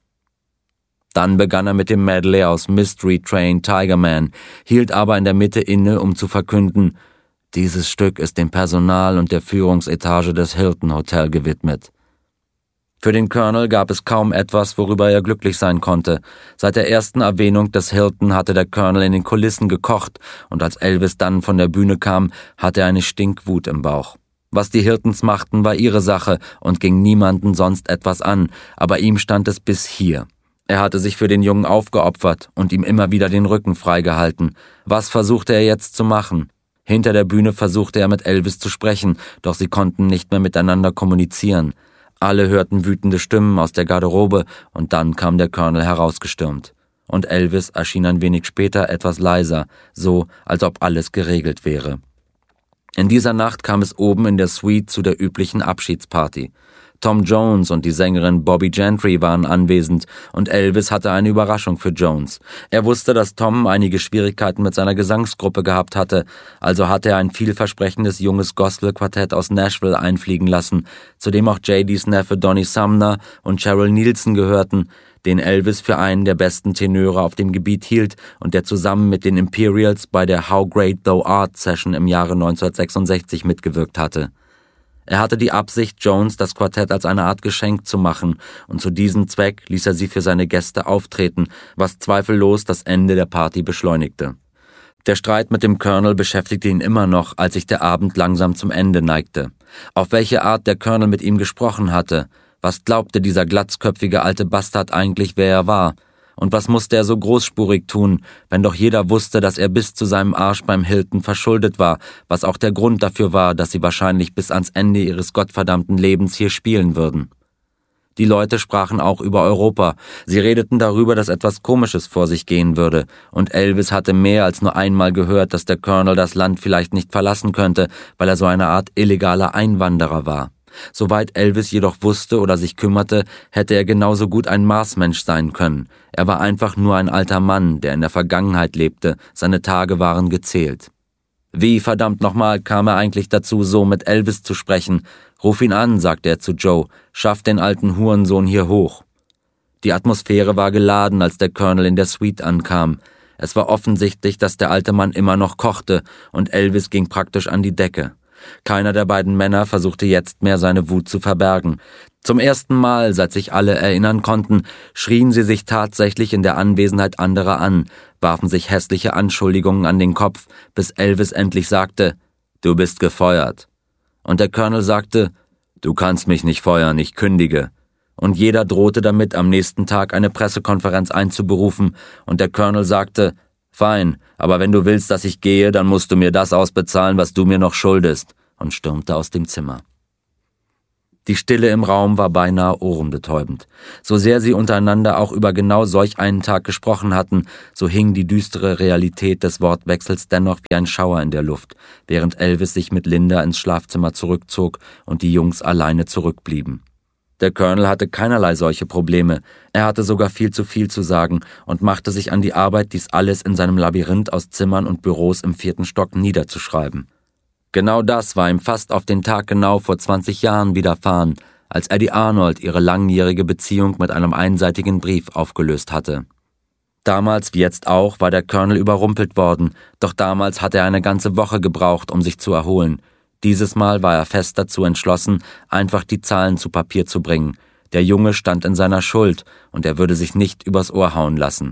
Dann begann er mit dem Medley aus Mystery Train Tiger Man, hielt aber in der Mitte inne, um zu verkünden: Dieses Stück ist dem Personal und der Führungsetage des Hilton Hotel gewidmet. Für den Colonel gab es kaum etwas, worüber er glücklich sein konnte. Seit der ersten Erwähnung des Hilton hatte der Colonel in den Kulissen gekocht, und als Elvis dann von der Bühne kam, hatte er eine Stinkwut im Bauch. Was die Hiltons machten, war ihre Sache und ging niemanden sonst etwas an, aber ihm stand es bis hier. Er hatte sich für den Jungen aufgeopfert und ihm immer wieder den Rücken freigehalten. Was versuchte er jetzt zu machen? Hinter der Bühne versuchte er mit Elvis zu sprechen, doch sie konnten nicht mehr miteinander kommunizieren. Alle hörten wütende Stimmen aus der Garderobe und dann kam der Colonel herausgestürmt. Und Elvis erschien ein wenig später etwas leiser, so als ob alles geregelt wäre. In dieser Nacht kam es oben in der Suite zu der üblichen Abschiedsparty. Tom Jones und die Sängerin Bobby Gentry waren anwesend und Elvis hatte eine Überraschung für Jones. Er wusste, dass Tom einige Schwierigkeiten mit seiner Gesangsgruppe gehabt hatte, also hatte er ein vielversprechendes junges Gospelquartett aus Nashville einfliegen lassen, zu dem auch J Ds Neffe Donnie Sumner und Cheryl Nielsen gehörten, den Elvis für einen der besten Tenöre auf dem Gebiet hielt und der zusammen mit den Imperials bei der How Great Thou Art Session im Jahre neunzehnhundertsechsundsechzig mitgewirkt hatte. Er hatte die Absicht, Jones das Quartett als eine Art Geschenk zu machen, und zu diesem Zweck ließ er sie für seine Gäste auftreten, was zweifellos das Ende der Party beschleunigte. Der Streit mit dem Colonel beschäftigte ihn immer noch, als sich der Abend langsam zum Ende neigte. Auf welche Art der Colonel mit ihm gesprochen hatte, was glaubte dieser glatzköpfige alte Bastard eigentlich, wer er war? Und was musste er so großspurig tun, wenn doch jeder wusste, dass er bis zu seinem Arsch beim Hilton verschuldet war, was auch der Grund dafür war, dass sie wahrscheinlich bis ans Ende ihres gottverdammten Lebens hier spielen würden. Die Leute sprachen auch über Europa. Sie redeten darüber, dass etwas Komisches vor sich gehen würde, und Elvis hatte mehr als nur einmal gehört, dass der Colonel das Land vielleicht nicht verlassen könnte, weil er so eine Art illegaler Einwanderer war. Soweit Elvis jedoch wusste oder sich kümmerte, hätte er genauso gut ein Marsmensch sein können. Er war einfach nur ein alter Mann, der in der Vergangenheit lebte, seine Tage waren gezählt. Wie verdammt nochmal kam er eigentlich dazu, so mit Elvis zu sprechen? Ruf ihn an, sagte er zu Joe, schaff den alten Hurensohn hier hoch. Die Atmosphäre war geladen, als der Colonel in der Suite ankam. Es war offensichtlich, dass der alte Mann immer noch kochte, und Elvis ging praktisch an die Decke. Keiner der beiden Männer versuchte jetzt mehr seine Wut zu verbergen. Zum ersten Mal, seit sich alle erinnern konnten, schrien sie sich tatsächlich in der Anwesenheit anderer an, warfen sich hässliche Anschuldigungen an den Kopf, bis Elvis endlich sagte: »Du bist gefeuert.« Und der Colonel sagte: »Du kannst mich nicht feuern, ich kündige.« Und jeder drohte damit, am nächsten Tag eine Pressekonferenz einzuberufen, und der Colonel sagte, »Fein, aber wenn du willst, dass ich gehe, dann musst du mir das ausbezahlen, was du mir noch schuldest«, und stürmte aus dem Zimmer. Die Stille im Raum war beinahe ohrenbetäubend. So sehr sie untereinander auch über genau solch einen Tag gesprochen hatten, so hing die düstere Realität des Wortwechsels dennoch wie ein Schauer in der Luft, während Elvis sich mit Linda ins Schlafzimmer zurückzog und die Jungs alleine zurückblieben. Der Colonel hatte keinerlei solche Probleme, er hatte sogar viel zu viel zu sagen und machte sich an die Arbeit, dies alles in seinem Labyrinth aus Zimmern und Büros im vierten Stock niederzuschreiben. Genau das war ihm fast auf den Tag genau vor zwanzig Jahren widerfahren, als Eddie Arnold ihre langjährige Beziehung mit einem einseitigen Brief aufgelöst hatte. Damals wie jetzt auch war der Colonel überrumpelt worden, doch damals hatte er eine ganze Woche gebraucht, um sich zu erholen. Dieses Mal war er fest dazu entschlossen, einfach die Zahlen zu Papier zu bringen. Der Junge stand in seiner Schuld und er würde sich nicht übers Ohr hauen lassen.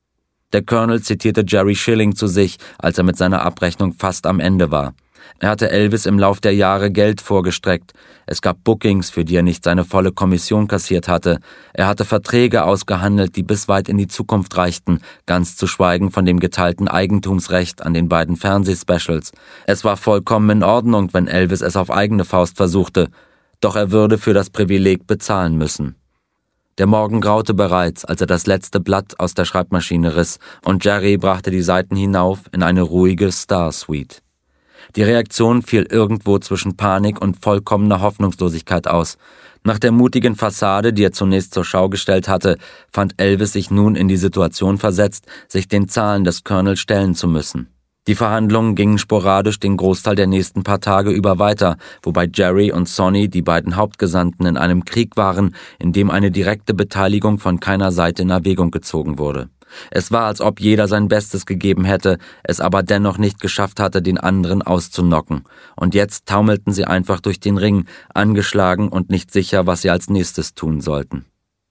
Der Colonel zitierte Jerry Schilling zu sich, als er mit seiner Abrechnung fast am Ende war. Er hatte Elvis im Lauf der Jahre Geld vorgestreckt. Es gab Bookings, für die er nicht seine volle Kommission kassiert hatte. Er hatte Verträge ausgehandelt, die bis weit in die Zukunft reichten, ganz zu schweigen von dem geteilten Eigentumsrecht an den beiden Fernsehspecials. Es war vollkommen in Ordnung, wenn Elvis es auf eigene Faust versuchte, doch er würde für das Privileg bezahlen müssen. Der Morgen graute bereits, als er das letzte Blatt aus der Schreibmaschine riss, und Jerry brachte die Seiten hinauf in eine ruhige Star-Suite. Die Reaktion fiel irgendwo zwischen Panik und vollkommener Hoffnungslosigkeit aus. Nach der mutigen Fassade, die er zunächst zur Schau gestellt hatte, fand Elvis sich nun in die Situation versetzt, sich den Zahlen des Colonel stellen zu müssen. Die Verhandlungen gingen sporadisch den Großteil der nächsten paar Tage über weiter, wobei Jerry und Sonny, die beiden Hauptgesandten, in einem Krieg waren, in dem eine direkte Beteiligung von keiner Seite in Erwägung gezogen wurde. Es war, als ob jeder sein Bestes gegeben hätte, es aber dennoch nicht geschafft hatte, den anderen auszunocken. Und jetzt taumelten sie einfach durch den Ring, angeschlagen und nicht sicher, was sie als nächstes tun sollten.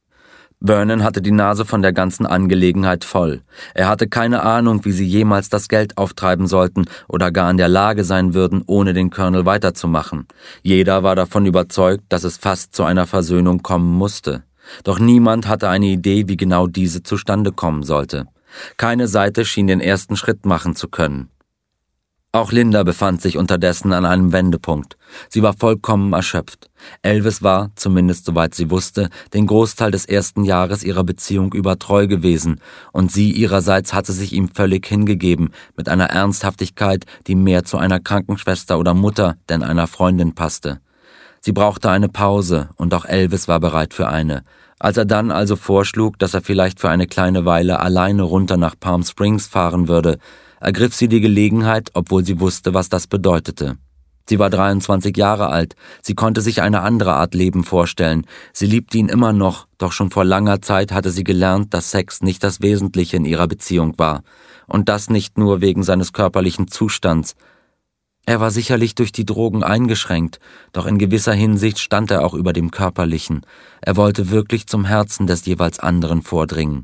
Vernon hatte die Nase von der ganzen Angelegenheit voll. Er hatte keine Ahnung, wie sie jemals das Geld auftreiben sollten oder gar in der Lage sein würden, ohne den Colonel weiterzumachen. Jeder war davon überzeugt, dass es fast zu einer Versöhnung kommen musste. Doch niemand hatte eine Idee, wie genau diese zustande kommen sollte. Keine Seite schien den ersten Schritt machen zu können. Auch Linda befand sich unterdessen an einem Wendepunkt. Sie war vollkommen erschöpft. Elvis war, zumindest soweit sie wusste, den Großteil des ersten Jahres ihrer Beziehung über treu gewesen, und sie ihrerseits hatte sich ihm völlig hingegeben, mit einer Ernsthaftigkeit, die mehr zu einer Krankenschwester oder Mutter denn einer Freundin passte. Sie brauchte eine Pause, und auch Elvis war bereit für eine. Als er dann also vorschlug, dass er vielleicht für eine kleine Weile alleine runter nach Palm Springs fahren würde, ergriff sie die Gelegenheit, obwohl sie wusste, was das bedeutete. Sie war dreiundzwanzig Jahre alt, sie konnte sich eine andere Art Leben vorstellen, sie liebte ihn immer noch, doch schon vor langer Zeit hatte sie gelernt, dass Sex nicht das Wesentliche in ihrer Beziehung war. Und das nicht nur wegen seines körperlichen Zustands. Er war sicherlich durch die Drogen eingeschränkt, doch in gewisser Hinsicht stand er auch über dem Körperlichen. Er wollte wirklich zum Herzen des jeweils anderen vordringen.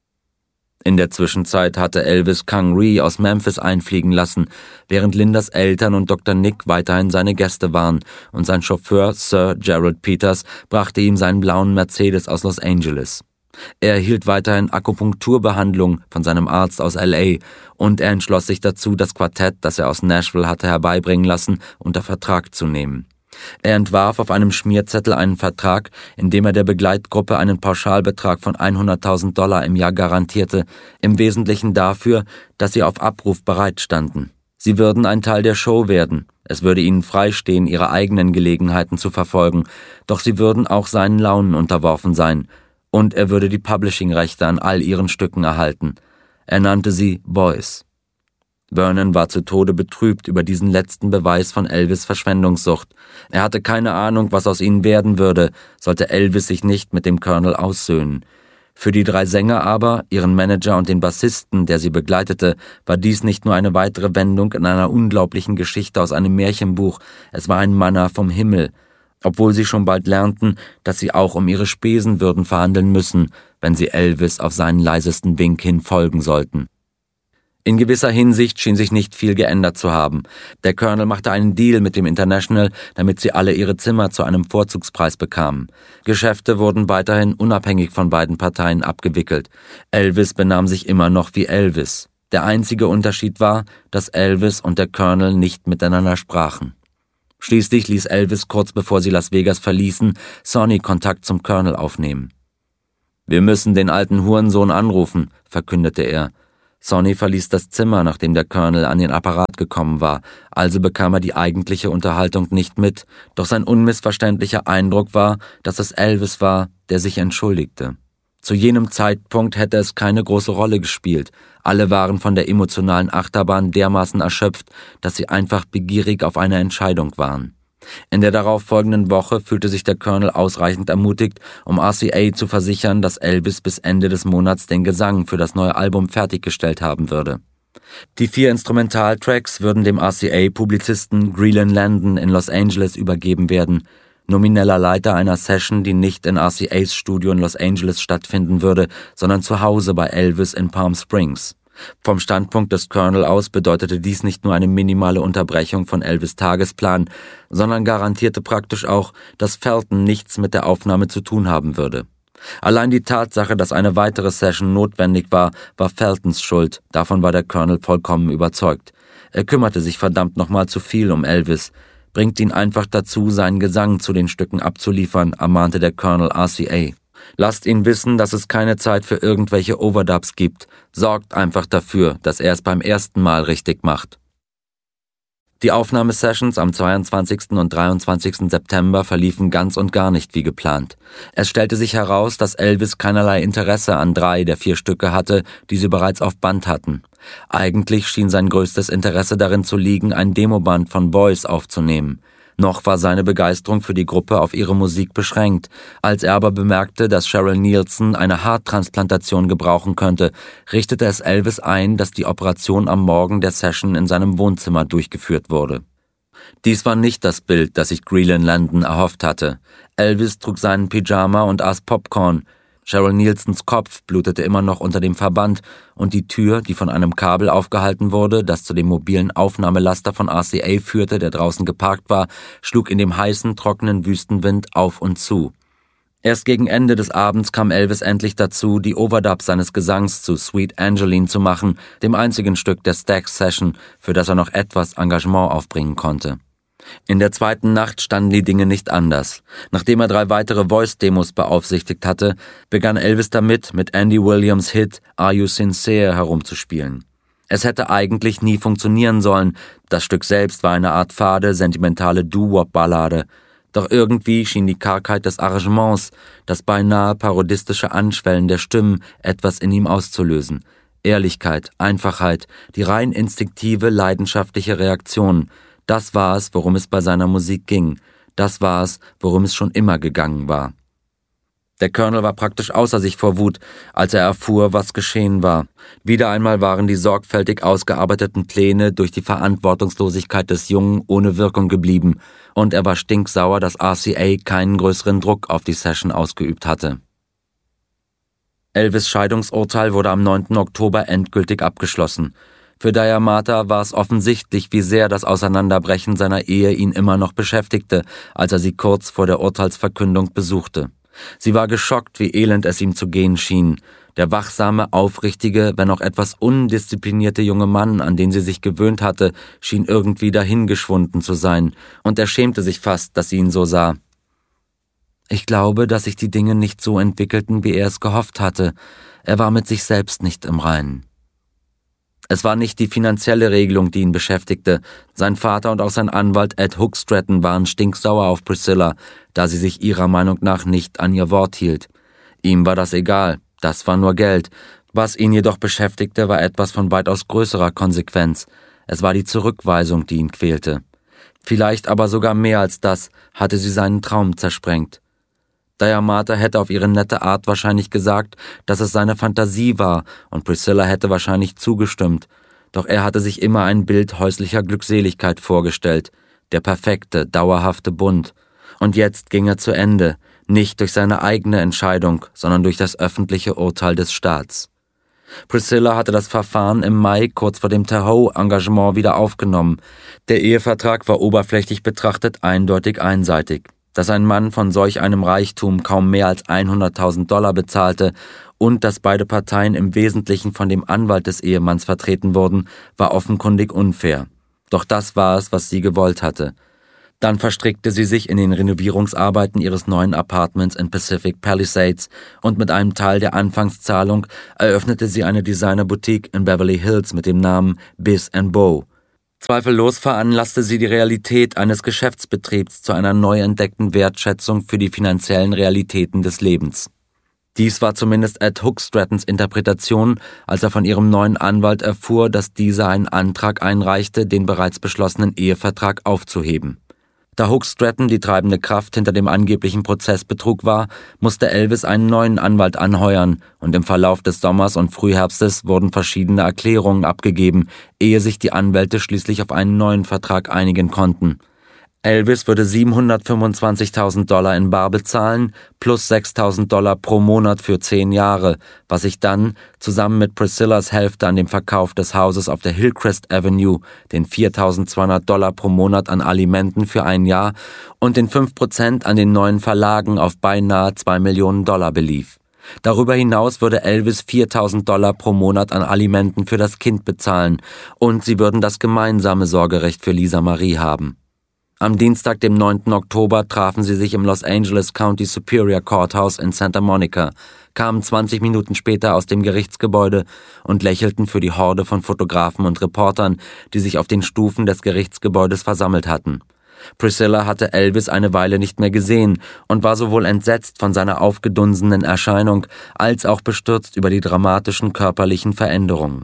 In der Zwischenzeit hatte Elvis Kang Ree aus Memphis einfliegen lassen, während Lindas Eltern und Doktor Nick weiterhin seine Gäste waren, und sein Chauffeur Sir Gerald Peters brachte ihm seinen blauen Mercedes aus Los Angeles. Er erhielt weiterhin Akupunkturbehandlung von seinem Arzt aus L A und er entschloss sich dazu, das Quartett, das er aus Nashville hatte herbeibringen lassen, unter Vertrag zu nehmen. Er entwarf auf einem Schmierzettel einen Vertrag, in dem er der Begleitgruppe einen Pauschalbetrag von hunderttausend Dollar im Jahr garantierte, im Wesentlichen dafür, dass sie auf Abruf bereitstanden. Sie würden ein Teil der Show werden, es würde ihnen freistehen, ihre eigenen Gelegenheiten zu verfolgen, doch sie würden auch seinen Launen unterworfen sein. Und er würde die Publishing-Rechte an all ihren Stücken erhalten. Er nannte sie Boys. Vernon war zu Tode betrübt über diesen letzten Beweis von Elvis' Verschwendungssucht. Er hatte keine Ahnung, was aus ihnen werden würde, sollte Elvis sich nicht mit dem Colonel aussöhnen. Für die drei Sänger aber, ihren Manager und den Bassisten, der sie begleitete, war dies nicht nur eine weitere Wendung in einer unglaublichen Geschichte aus einem Märchenbuch, es war ein Manna vom Himmel, obwohl sie schon bald lernten, dass sie auch um ihre Spesen würden verhandeln müssen, wenn sie Elvis auf seinen leisesten Wink hin folgen sollten. In gewisser Hinsicht schien sich nicht viel geändert zu haben. Der Colonel machte einen Deal mit dem International, damit sie alle ihre Zimmer zu einem Vorzugspreis bekamen. Geschäfte wurden weiterhin unabhängig von beiden Parteien abgewickelt. Elvis benahm sich immer noch wie Elvis. Der einzige Unterschied war, dass Elvis und der Colonel nicht miteinander sprachen. Schließlich ließ Elvis kurz bevor sie Las Vegas verließen, Sonny Kontakt zum Colonel aufnehmen. »Wir müssen den alten Hurensohn anrufen«, verkündete er. Sonny verließ das Zimmer, nachdem der Colonel an den Apparat gekommen war, also bekam er die eigentliche Unterhaltung nicht mit, doch sein unmissverständlicher Eindruck war, dass es Elvis war, der sich entschuldigte. Zu jenem Zeitpunkt hätte es keine große Rolle gespielt. Alle waren von der emotionalen Achterbahn dermaßen erschöpft, dass sie einfach begierig auf eine Entscheidung waren. In der darauffolgenden Woche fühlte sich der Colonel ausreichend ermutigt, um R C A zu versichern, dass Elvis bis Ende des Monats den Gesang für das neue Album fertiggestellt haben würde. Die vier Instrumentaltracks würden dem R C A-Publizisten Greelan Landon in Los Angeles übergeben werden, nomineller Leiter einer Session, die nicht in R C As Studio in Los Angeles stattfinden würde, sondern zu Hause bei Elvis in Palm Springs. Vom Standpunkt des Colonel aus bedeutete dies nicht nur eine minimale Unterbrechung von Elvis' Tagesplan, sondern garantierte praktisch auch, dass Felton nichts mit der Aufnahme zu tun haben würde. Allein die Tatsache, dass eine weitere Session notwendig war, war Feltons Schuld, davon war der Colonel vollkommen überzeugt. Er kümmerte sich verdammt nochmal zu viel um Elvis. Bringt ihn einfach dazu, seinen Gesang zu den Stücken abzuliefern, ermahnte der Colonel R C A. Lasst ihn wissen, dass es keine Zeit für irgendwelche Overdubs gibt. Sorgt einfach dafür, dass er es beim ersten Mal richtig macht. Die Aufnahmesessions am zweiundzwanzigsten und dreiundzwanzigsten September verliefen ganz und gar nicht wie geplant. Es stellte sich heraus, dass Elvis keinerlei Interesse an drei der vier Stücke hatte, die sie bereits auf Band hatten. Eigentlich schien sein größtes Interesse darin zu liegen, ein Demoband von Boys aufzunehmen. Noch war seine Begeisterung für die Gruppe auf ihre Musik beschränkt. Als er aber bemerkte, dass Cheryl Nielsen eine Haartransplantation gebrauchen könnte, richtete es Elvis ein, dass die Operation am Morgen der Session in seinem Wohnzimmer durchgeführt wurde. Dies war nicht das Bild, das sich Greelan Landon erhofft hatte. Elvis trug seinen Pyjama und aß Popcorn. Cheryl Nielsens Kopf blutete immer noch unter dem Verband und die Tür, die von einem Kabel aufgehalten wurde, das zu dem mobilen Aufnahmelaster von R C A führte, der draußen geparkt war, schlug in dem heißen, trockenen Wüstenwind auf und zu. Erst gegen Ende des Abends kam Elvis endlich dazu, die Overdubs seines Gesangs zu Sweet Angeline zu machen, dem einzigen Stück der Stax-Session, für das er noch etwas Engagement aufbringen konnte. In der zweiten Nacht standen die Dinge nicht anders. Nachdem er drei weitere Voice-Demos beaufsichtigt hatte, begann Elvis damit, mit Andy Williams' Hit Are You Sincere herumzuspielen. Es hätte eigentlich nie funktionieren sollen, das Stück selbst war eine Art fade, sentimentale Doo-Wop-Ballade. Doch irgendwie schien die Kargheit des Arrangements, das beinahe parodistische Anschwellen der Stimmen, etwas in ihm auszulösen. Ehrlichkeit, Einfachheit, die rein instinktive, leidenschaftliche Reaktion – das war es, worum es bei seiner Musik ging. Das war es, worum es schon immer gegangen war. Der Colonel war praktisch außer sich vor Wut, als er erfuhr, was geschehen war. Wieder einmal waren die sorgfältig ausgearbeiteten Pläne durch die Verantwortungslosigkeit des Jungen ohne Wirkung geblieben, und er war stinksauer, dass R C A keinen größeren Druck auf die Session ausgeübt hatte. Elvis' Scheidungsurteil wurde am neunten Oktober endgültig abgeschlossen. Für Diamata war es offensichtlich, wie sehr das Auseinanderbrechen seiner Ehe ihn immer noch beschäftigte, als er sie kurz vor der Urteilsverkündung besuchte. Sie war geschockt, wie elend es ihm zu gehen schien. Der wachsame, aufrichtige, wenn auch etwas undisziplinierte junge Mann, an den sie sich gewöhnt hatte, schien irgendwie dahingeschwunden zu sein, und er schämte sich fast, dass sie ihn so sah. Ich glaube, dass sich die Dinge nicht so entwickelten, wie er es gehofft hatte. Er war mit sich selbst nicht im Reinen. Es war nicht die finanzielle Regelung, die ihn beschäftigte. Sein Vater und auch sein Anwalt Ed Hookstratton waren stinksauer auf Priscilla, da sie sich ihrer Meinung nach nicht an ihr Wort hielt. Ihm war das egal, das war nur Geld. Was ihn jedoch beschäftigte, war etwas von weitaus größerer Konsequenz. Es war die Zurückweisung, die ihn quälte. Vielleicht aber sogar mehr als das, hatte sie seinen Traum zersprengt. Diamata hätte auf ihre nette Art wahrscheinlich gesagt, dass es seine Fantasie war, und Priscilla hätte wahrscheinlich zugestimmt. Doch er hatte sich immer ein Bild häuslicher Glückseligkeit vorgestellt, der perfekte, dauerhafte Bund. Und jetzt ging er zu Ende, nicht durch seine eigene Entscheidung, sondern durch das öffentliche Urteil des Staats. Priscilla hatte das Verfahren im Mai kurz vor dem Tahoe-Engagement wieder aufgenommen. Der Ehevertrag war oberflächlich betrachtet eindeutig einseitig. Dass ein Mann von solch einem Reichtum kaum mehr als hunderttausend Dollar bezahlte und dass beide Parteien im Wesentlichen von dem Anwalt des Ehemanns vertreten wurden, war offenkundig unfair. Doch das war es, was sie gewollt hatte. Dann verstrickte sie sich in den Renovierungsarbeiten ihres neuen Apartments in Pacific Palisades und mit einem Teil der Anfangszahlung eröffnete sie eine Designerboutique in Beverly Hills mit dem Namen Biz and Beau. Zweifellos veranlasste sie die Realität eines Geschäftsbetriebs zu einer neu entdeckten Wertschätzung für die finanziellen Realitäten des Lebens. Dies war zumindest Ed Hookstrattons Interpretation, als er von ihrem neuen Anwalt erfuhr, dass dieser einen Antrag einreichte, den bereits beschlossenen Ehevertrag aufzuheben. Da Hookstratton die treibende Kraft hinter dem angeblichen Prozessbetrug war, musste Elvis einen neuen Anwalt anheuern und im Verlauf des Sommers und Frühherbstes wurden verschiedene Erklärungen abgegeben, ehe sich die Anwälte schließlich auf einen neuen Vertrag einigen konnten. Elvis würde siebenhundertfünfundzwanzigtausend Dollar in bar bezahlen, plus sechstausend Dollar pro Monat für zehn Jahre, was sich dann, zusammen mit Priscillas Hälfte an dem Verkauf des Hauses auf der Hillcrest Avenue, den viertausendzweihundert Dollar pro Monat an Alimenten für ein Jahr und den fünf Prozent an den neuen Verlagen auf beinahe zwei Millionen Dollar belief. Darüber hinaus würde Elvis viertausend Dollar pro Monat an Alimenten für das Kind bezahlen und sie würden das gemeinsame Sorgerecht für Lisa Marie haben. Am Dienstag, dem neunten Oktober, trafen sie sich im Los Angeles County Superior Courthouse in Santa Monica, kamen zwanzig Minuten später aus dem Gerichtsgebäude und lächelten für die Horde von Fotografen und Reportern, die sich auf den Stufen des Gerichtsgebäudes versammelt hatten. Priscilla hatte Elvis eine Weile nicht mehr gesehen und war sowohl entsetzt von seiner aufgedunsenen Erscheinung als auch bestürzt über die dramatischen körperlichen Veränderungen.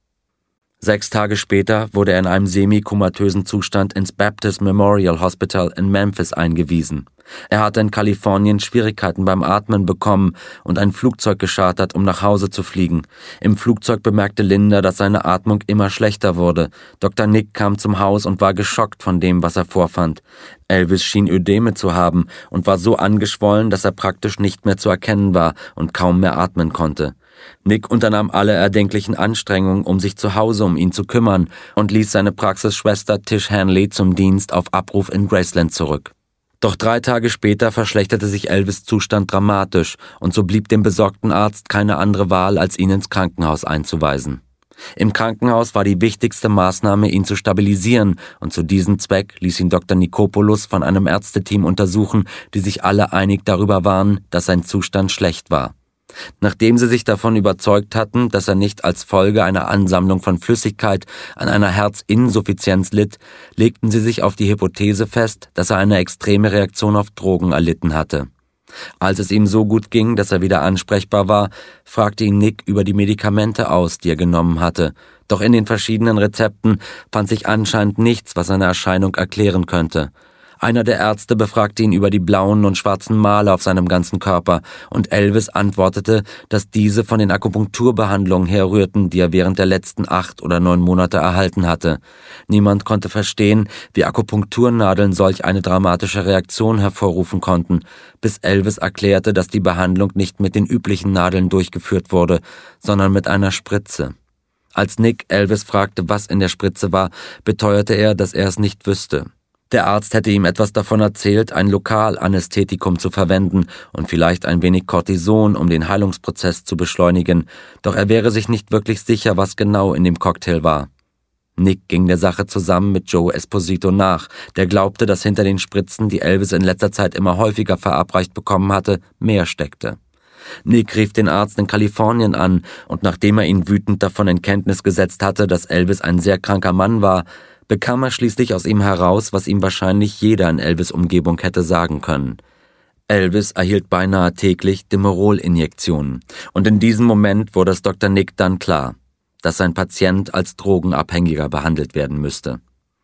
Sechs Tage später wurde er in einem semi-komatösen Zustand ins Baptist Memorial Hospital in Memphis eingewiesen. Er hatte in Kalifornien Schwierigkeiten beim Atmen bekommen und ein Flugzeug geschartert, um nach Hause zu fliegen. Im Flugzeug bemerkte Linda, dass seine Atmung immer schlechter wurde. Doktor Nick kam zum Haus und war geschockt von dem, was er vorfand. Elvis schien Ödeme zu haben und war so angeschwollen, dass er praktisch nicht mehr zu erkennen war und kaum mehr atmen konnte. Nick unternahm alle erdenklichen Anstrengungen, um sich zu Hause um ihn zu kümmern und ließ seine Praxisschwester Tish Hanley zum Dienst auf Abruf in Graceland zurück. Doch drei Tage später verschlechterte sich Elvis' Zustand dramatisch und so blieb dem besorgten Arzt keine andere Wahl, als ihn ins Krankenhaus einzuweisen. Im Krankenhaus war die wichtigste Maßnahme, ihn zu stabilisieren und zu diesem Zweck ließ ihn Doktor Nikopoulos von einem Ärzteteam untersuchen, die sich alle einig darüber waren, dass sein Zustand schlecht war. Nachdem sie sich davon überzeugt hatten, dass er nicht als Folge einer Ansammlung von Flüssigkeit an einer Herzinsuffizienz litt, legten sie sich auf die Hypothese fest, dass er eine extreme Reaktion auf Drogen erlitten hatte. Als es ihm so gut ging, dass er wieder ansprechbar war, fragte ihn Nick über die Medikamente aus, die er genommen hatte. Doch in den verschiedenen Rezepten fand sich anscheinend nichts, was seine Erscheinung erklären könnte. Einer der Ärzte befragte ihn über die blauen und schwarzen Male auf seinem ganzen Körper und Elvis antwortete, dass diese von den Akupunkturbehandlungen herrührten, die er während der letzten acht oder neun Monate erhalten hatte. Niemand konnte verstehen, wie Akupunkturnadeln solch eine dramatische Reaktion hervorrufen konnten, bis Elvis erklärte, dass die Behandlung nicht mit den üblichen Nadeln durchgeführt wurde, sondern mit einer Spritze. Als Nick Elvis fragte, was in der Spritze war, beteuerte er, dass er es nicht wüsste. Der Arzt hätte ihm etwas davon erzählt, ein Lokalanästhetikum zu verwenden und vielleicht ein wenig Cortison, um den Heilungsprozess zu beschleunigen, doch er wäre sich nicht wirklich sicher, was genau in dem Cocktail war. Nick ging der Sache zusammen mit Joe Esposito nach, der glaubte, dass hinter den Spritzen, die Elvis in letzter Zeit immer häufiger verabreicht bekommen hatte, mehr steckte. Nick rief den Arzt in Kalifornien an und nachdem er ihn wütend davon in Kenntnis gesetzt hatte, dass Elvis ein sehr kranker Mann war, bekam er schließlich aus ihm heraus, was ihm wahrscheinlich jeder in Elvis' Umgebung hätte sagen können. Elvis erhielt beinahe täglich Demerol-Injektionen und in diesem Moment wurde es Doktor Nick dann klar, dass sein Patient als Drogenabhängiger behandelt werden müsste.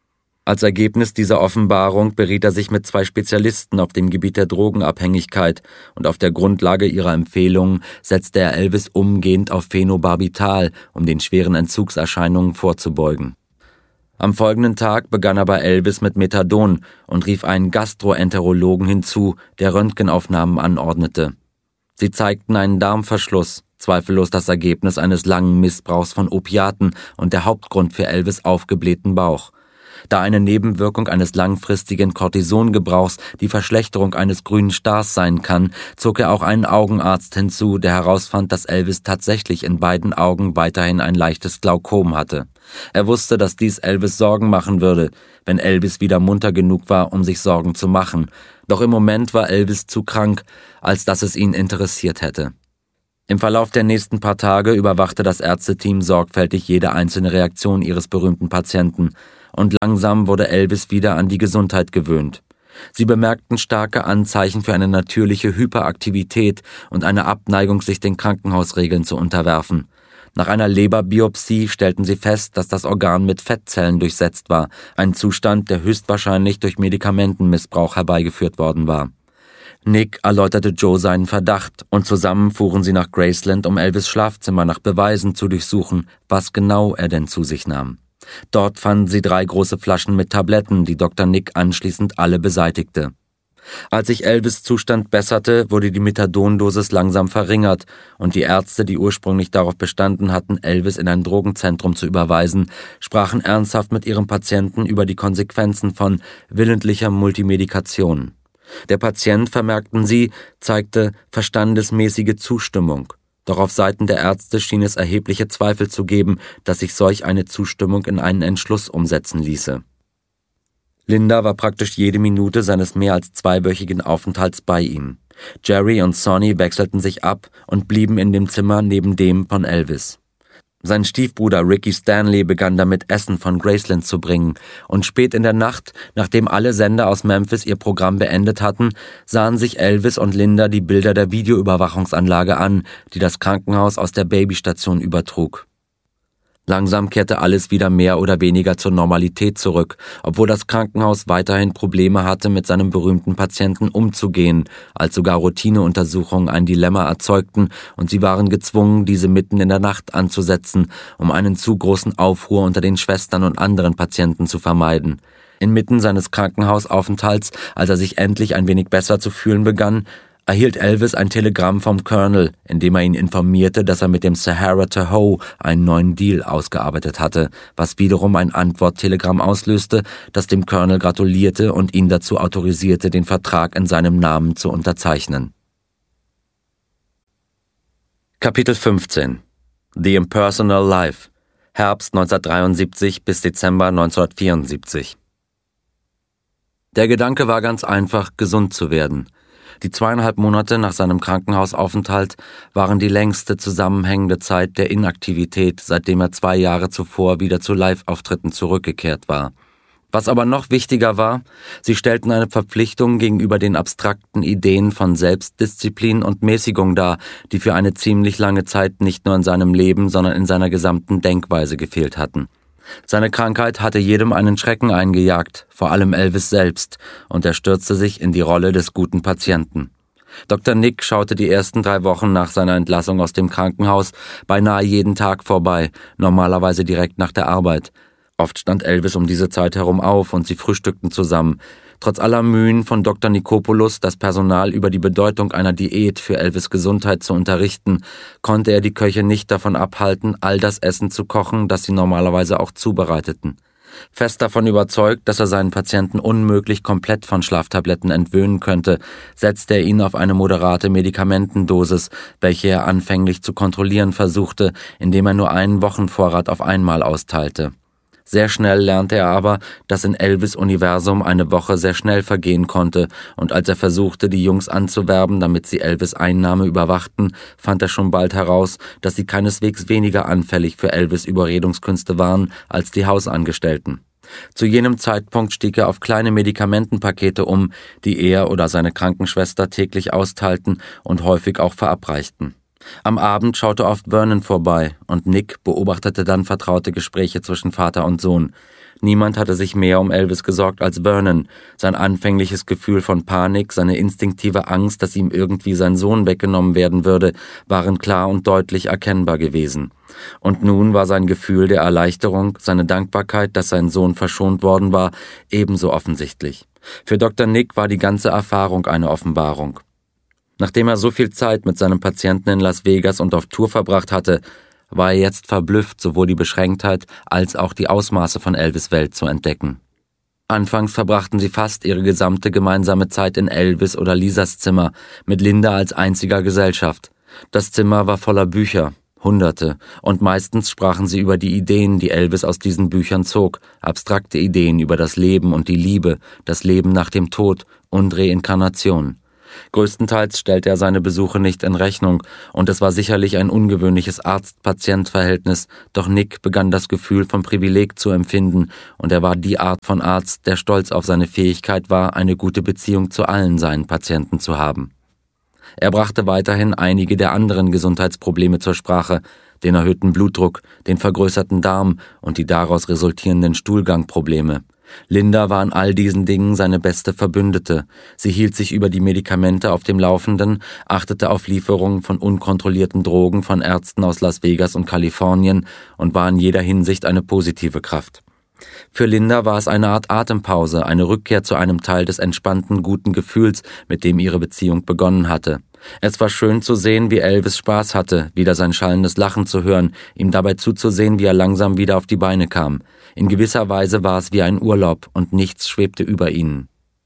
Als Ergebnis dieser Offenbarung beriet er sich mit zwei Spezialisten auf dem Gebiet der Drogenabhängigkeit und auf der Grundlage ihrer Empfehlungen setzte er Elvis umgehend auf Phenobarbital, um den schweren Entzugserscheinungen vorzubeugen. Am folgenden Tag begann er bei Elvis mit Methadon und rief einen Gastroenterologen hinzu, der Röntgenaufnahmen anordnete. Sie zeigten einen Darmverschluss, zweifellos das Ergebnis eines langen Missbrauchs von Opiaten und der Hauptgrund für Elvis' aufgeblähten Bauch. Da eine Nebenwirkung eines langfristigen Cortisongebrauchs die Verschlechterung eines grünen Stars sein kann, zog er auch einen Augenarzt hinzu, der herausfand, dass Elvis tatsächlich in beiden Augen weiterhin ein leichtes Glaukom hatte. Er wusste, dass dies Elvis Sorgen machen würde, wenn Elvis wieder munter genug war, um sich Sorgen zu machen. Doch im Moment war Elvis zu krank, als dass es ihn interessiert hätte. Im Verlauf der nächsten paar Tage überwachte das Ärzteteam sorgfältig jede einzelne Reaktion ihres berühmten Patienten. Und langsam wurde Elvis wieder an die Gesundheit gewöhnt. Sie bemerkten starke Anzeichen für eine natürliche Hyperaktivität und eine Abneigung, sich den Krankenhausregeln zu unterwerfen. Nach einer Leberbiopsie stellten sie fest, dass das Organ mit Fettzellen durchsetzt war, ein Zustand, der höchstwahrscheinlich durch Medikamentenmissbrauch herbeigeführt worden war. Nick erläuterte Joe seinen Verdacht und zusammen fuhren sie nach Graceland, um Elvis' Schlafzimmer nach Beweisen zu durchsuchen, was genau er denn zu sich nahm. Dort fanden sie drei große Flaschen mit Tabletten, die Doktor Nick anschließend alle beseitigte. Als sich Elvis' Zustand besserte, wurde die Methadondosis langsam verringert und die Ärzte, die ursprünglich darauf bestanden hatten, Elvis in ein Drogenzentrum zu überweisen, sprachen ernsthaft mit ihrem Patienten über die Konsequenzen von willentlicher Multimedikation. Der Patient, vermerkten sie, zeigte verstandesmäßige Zustimmung. Doch auf Seiten der Ärzte schien es erhebliche Zweifel zu geben, dass sich solch eine Zustimmung in einen Entschluss umsetzen ließe. Linda war praktisch jede Minute seines mehr als zweiwöchigen Aufenthalts bei ihm. Jerry und Sonny wechselten sich ab und blieben in dem Zimmer neben dem von Elvis. Sein Stiefbruder Ricky Stanley begann damit, Essen von Graceland zu bringen, und spät in der Nacht, nachdem alle Sender aus Memphis ihr Programm beendet hatten, sahen sich Elvis und Linda die Bilder der Videoüberwachungsanlage an, die das Krankenhaus aus der Babystation übertrug. Langsam kehrte alles wieder mehr oder weniger zur Normalität zurück, obwohl das Krankenhaus weiterhin Probleme hatte, mit seinem berühmten Patienten umzugehen, als sogar Routineuntersuchungen ein Dilemma erzeugten und sie waren gezwungen, diese mitten in der Nacht anzusetzen, um einen zu großen Aufruhr unter den Schwestern und anderen Patienten zu vermeiden. Inmitten seines Krankenhausaufenthalts, als er sich endlich ein wenig besser zu fühlen begann, erhielt Elvis ein Telegramm vom Colonel, in dem er ihn informierte, dass er mit dem Sahara Tahoe einen neuen Deal ausgearbeitet hatte, was wiederum ein Antworttelegramm auslöste, das dem Colonel gratulierte und ihn dazu autorisierte, den Vertrag in seinem Namen zu unterzeichnen. Kapitel fünfzehn. The Impersonal Life. Herbst neunzehnhundertdreiundsiebzig bis Dezember neunzehnhundertvierundsiebzig. Der Gedanke war ganz einfach, gesund zu werden. Die zweieinhalb Monate nach seinem Krankenhausaufenthalt waren die längste zusammenhängende Zeit der Inaktivität, seitdem er zwei Jahre zuvor wieder zu Live-Auftritten zurückgekehrt war. Was aber noch wichtiger war, sie stellten eine Verpflichtung gegenüber den abstrakten Ideen von Selbstdisziplin und Mäßigung dar, die für eine ziemlich lange Zeit nicht nur in seinem Leben, sondern in seiner gesamten Denkweise gefehlt hatten. Seine Krankheit hatte jedem einen Schrecken eingejagt, vor allem Elvis selbst, und er stürzte sich in die Rolle des guten Patienten. Doktor Nick schaute die ersten drei Wochen nach seiner Entlassung aus dem Krankenhaus beinahe jeden Tag vorbei, normalerweise direkt nach der Arbeit. Oft stand Elvis um diese Zeit herum auf und sie frühstückten zusammen. Trotz aller Mühen von Doktor Nikopoulos, das Personal über die Bedeutung einer Diät für Elvis' Gesundheit zu unterrichten, konnte er die Köche nicht davon abhalten, all das Essen zu kochen, das sie normalerweise auch zubereiteten. Fest davon überzeugt, dass er seinen Patienten unmöglich komplett von Schlaftabletten entwöhnen könnte, setzte er ihn auf eine moderate Medikamentendosis, welche er anfänglich zu kontrollieren versuchte, indem er nur einen Wochenvorrat auf einmal austeilte. Sehr schnell lernte er aber, dass in Elvis' Universum eine Woche sehr schnell vergehen konnte, und als er versuchte, die Jungs anzuwerben, damit sie Elvis' Einnahme überwachten, fand er schon bald heraus, dass sie keineswegs weniger anfällig für Elvis' Überredungskünste waren als die Hausangestellten. Zu jenem Zeitpunkt stieg er auf kleine Medikamentenpakete um, die er oder seine Krankenschwester täglich austeilten und häufig auch verabreichten. Am Abend schaute oft Vernon vorbei und Nick beobachtete dann vertraute Gespräche zwischen Vater und Sohn. Niemand hatte sich mehr um Elvis gesorgt als Vernon. Sein anfängliches Gefühl von Panik, seine instinktive Angst, dass ihm irgendwie sein Sohn weggenommen werden würde, waren klar und deutlich erkennbar gewesen. Und nun war sein Gefühl der Erleichterung, seine Dankbarkeit, dass sein Sohn verschont worden war, ebenso offensichtlich. Für Doktor Nick war die ganze Erfahrung eine Offenbarung. Nachdem er so viel Zeit mit seinem Patienten in Las Vegas und auf Tour verbracht hatte, war er jetzt verblüfft, sowohl die Beschränktheit als auch die Ausmaße von Elvis' Welt zu entdecken. Anfangs verbrachten sie fast ihre gesamte gemeinsame Zeit in Elvis oder Lisas Zimmer, mit Linda als einziger Gesellschaft. Das Zimmer war voller Bücher, Hunderte, und meistens sprachen sie über die Ideen, die Elvis aus diesen Büchern zog, abstrakte Ideen über das Leben und die Liebe, das Leben nach dem Tod und Reinkarnation. Größtenteils stellte er seine Besuche nicht in Rechnung, und es war sicherlich ein ungewöhnliches Arzt-Patient-Verhältnis, doch Nick begann das Gefühl von Privileg zu empfinden, und er war die Art von Arzt, der stolz auf seine Fähigkeit war, eine gute Beziehung zu allen seinen Patienten zu haben. Er brachte weiterhin einige der anderen Gesundheitsprobleme zur Sprache, den erhöhten Blutdruck, den vergrößerten Darm und die daraus resultierenden Stuhlgangprobleme. Linda war an all diesen Dingen seine beste Verbündete. Sie hielt sich über die Medikamente auf dem Laufenden, achtete auf Lieferungen von unkontrollierten Drogen von Ärzten aus Las Vegas und Kalifornien und war in jeder Hinsicht eine positive Kraft. Für Linda war es eine Art Atempause, eine Rückkehr zu einem Teil des entspannten, guten Gefühls, mit dem ihre Beziehung begonnen hatte. Es war schön zu sehen, wie Elvis Spaß hatte, wieder sein schallendes Lachen zu hören, ihm dabei zuzusehen, wie er langsam wieder auf die Beine kam. In gewisser Weise war es wie ein Urlaub und nichts schwebte über ihnen.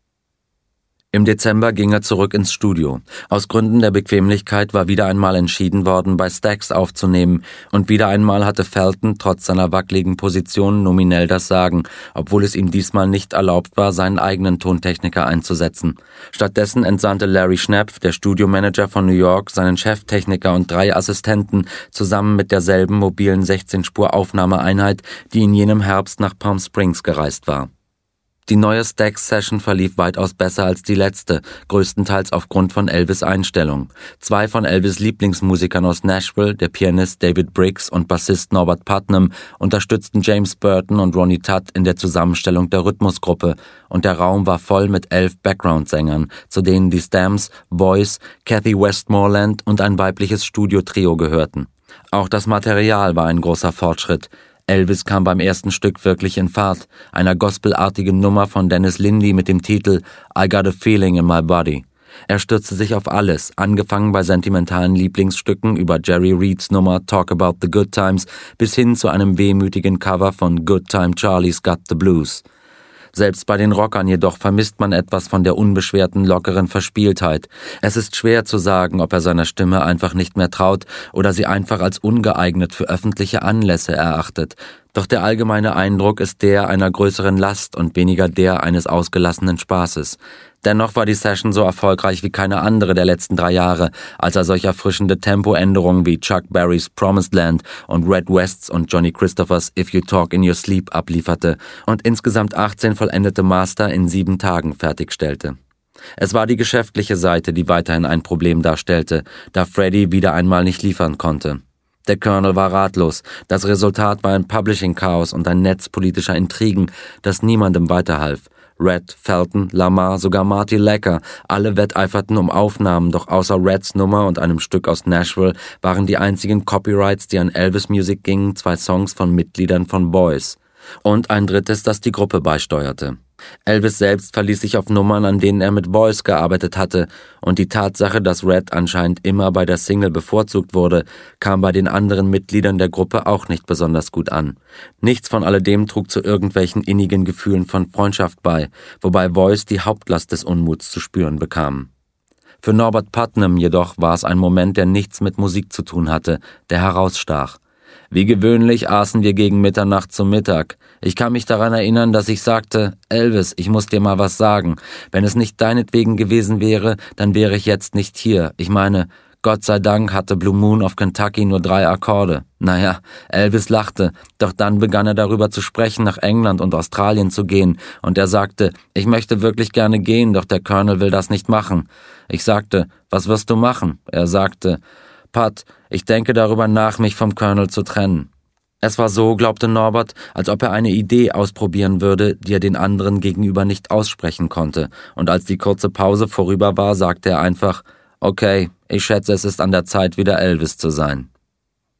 Im Dezember ging er zurück ins Studio. Aus Gründen der Bequemlichkeit war wieder einmal entschieden worden, bei Stax aufzunehmen, und wieder einmal hatte Felton trotz seiner wackeligen Position nominell das Sagen, obwohl es ihm diesmal nicht erlaubt war, seinen eigenen Tontechniker einzusetzen. Stattdessen entsandte Larry Schnapp, der Studiomanager von New York, seinen Cheftechniker und drei Assistenten zusammen mit derselben mobilen sechzehn-Spur-Aufnahmeeinheit, die in jenem Herbst nach Palm Springs gereist war. Die neue Stax-Session verlief weitaus besser als die letzte, größtenteils aufgrund von Elvis' Einstellung. Zwei von Elvis' Lieblingsmusikern aus Nashville, der Pianist David Briggs und Bassist Norbert Putnam, unterstützten James Burton und Ronnie Tutt in der Zusammenstellung der Rhythmusgruppe, und der Raum war voll mit elf Background-Sängern, zu denen die Stamps, Boyce, Kathy Westmoreland und ein weibliches Studiotrio gehörten. Auch das Material war ein großer Fortschritt. Elvis kam beim ersten Stück wirklich in Fahrt, einer gospelartigen Nummer von Dennis Linde mit dem Titel I Got a Feeling in My Body. Er stürzte sich auf alles, angefangen bei sentimentalen Lieblingsstücken über Jerry Reeds Nummer Talk About the Good Times bis hin zu einem wehmütigen Cover von Good Time Charlie's Got the Blues. Selbst bei den Rockern jedoch vermisst man etwas von der unbeschwerten, lockeren Verspieltheit. Es ist schwer zu sagen, ob er seiner Stimme einfach nicht mehr traut oder sie einfach als ungeeignet für öffentliche Anlässe erachtet. Doch der allgemeine Eindruck ist der einer größeren Last und weniger der eines ausgelassenen Spaßes. Dennoch war die Session so erfolgreich wie keine andere der letzten drei Jahre, als er solch erfrischende Tempoänderungen wie Chuck Berrys Promised Land und Red Wests und Johnny Christophers If You Talk in Your Sleep ablieferte und insgesamt achtzehn vollendete Master in sieben Tagen fertigstellte. Es war die geschäftliche Seite, die weiterhin ein Problem darstellte, da Freddie wieder einmal nicht liefern konnte. Der Colonel war ratlos. Das Resultat war ein Publishing-Chaos und ein Netz politischer Intrigen, das niemandem weiterhalf. Red, Felton, Lamar, sogar Marty Lecker, alle wetteiferten um Aufnahmen, doch außer Reds Nummer und einem Stück aus Nashville waren die einzigen Copyrights, die an Elvis Music gingen, zwei Songs von Mitgliedern von Boyce. Und ein drittes, das die Gruppe beisteuerte. Elvis selbst verließ sich auf Nummern, an denen er mit Boyce gearbeitet hatte, und die Tatsache, dass Red anscheinend immer bei der Single bevorzugt wurde, kam bei den anderen Mitgliedern der Gruppe auch nicht besonders gut an. Nichts von alledem trug zu irgendwelchen innigen Gefühlen von Freundschaft bei, wobei Boyce die Hauptlast des Unmuts zu spüren bekam. Für Norbert Putnam jedoch war es ein Moment, der nichts mit Musik zu tun hatte, der herausstach. Wie gewöhnlich aßen wir gegen Mitternacht zum Mittag. Ich kann mich daran erinnern, dass ich sagte, Elvis, ich muss dir mal was sagen. Wenn es nicht deinetwegen gewesen wäre, dann wäre ich jetzt nicht hier. Ich meine, Gott sei Dank hatte Blue Moon of Kentucky nur drei Akkorde. Naja, Elvis lachte, doch dann begann er darüber zu sprechen, nach England und Australien zu gehen, und er sagte, ich möchte wirklich gerne gehen, doch der Colonel will das nicht machen. Ich sagte, was wirst du machen? Er sagte, Pat, ich denke darüber nach, mich vom Colonel zu trennen. Es war so, glaubte Norbert, als ob er eine Idee ausprobieren würde, die er den anderen gegenüber nicht aussprechen konnte, und als die kurze Pause vorüber war, sagte er einfach, okay, ich schätze, es ist an der Zeit, wieder Elvis zu sein.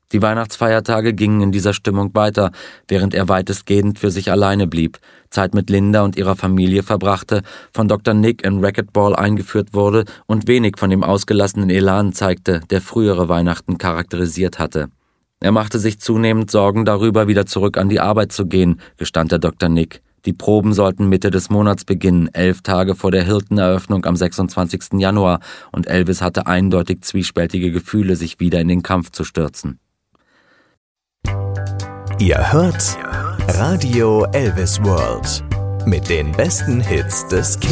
Die Weihnachtsfeiertage gingen in dieser Stimmung weiter, während er weitestgehend für sich alleine blieb, Zeit mit Linda und ihrer Familie verbrachte, von Doktor Nick in Racquetball eingeführt wurde und wenig von dem ausgelassenen Elan zeigte, der frühere Weihnachten charakterisiert hatte. Er machte sich zunehmend Sorgen darüber, wieder zurück an die Arbeit zu gehen, gestand der Doktor Nick. Die Proben sollten Mitte des Monats beginnen, elf Tage vor der Hilton-Eröffnung am sechsundzwanzigsten Januar, und Elvis hatte eindeutig zwiespältige Gefühle, sich wieder in den Kampf zu stürzen. Ihr hört Radio Elvis World mit den besten Hits des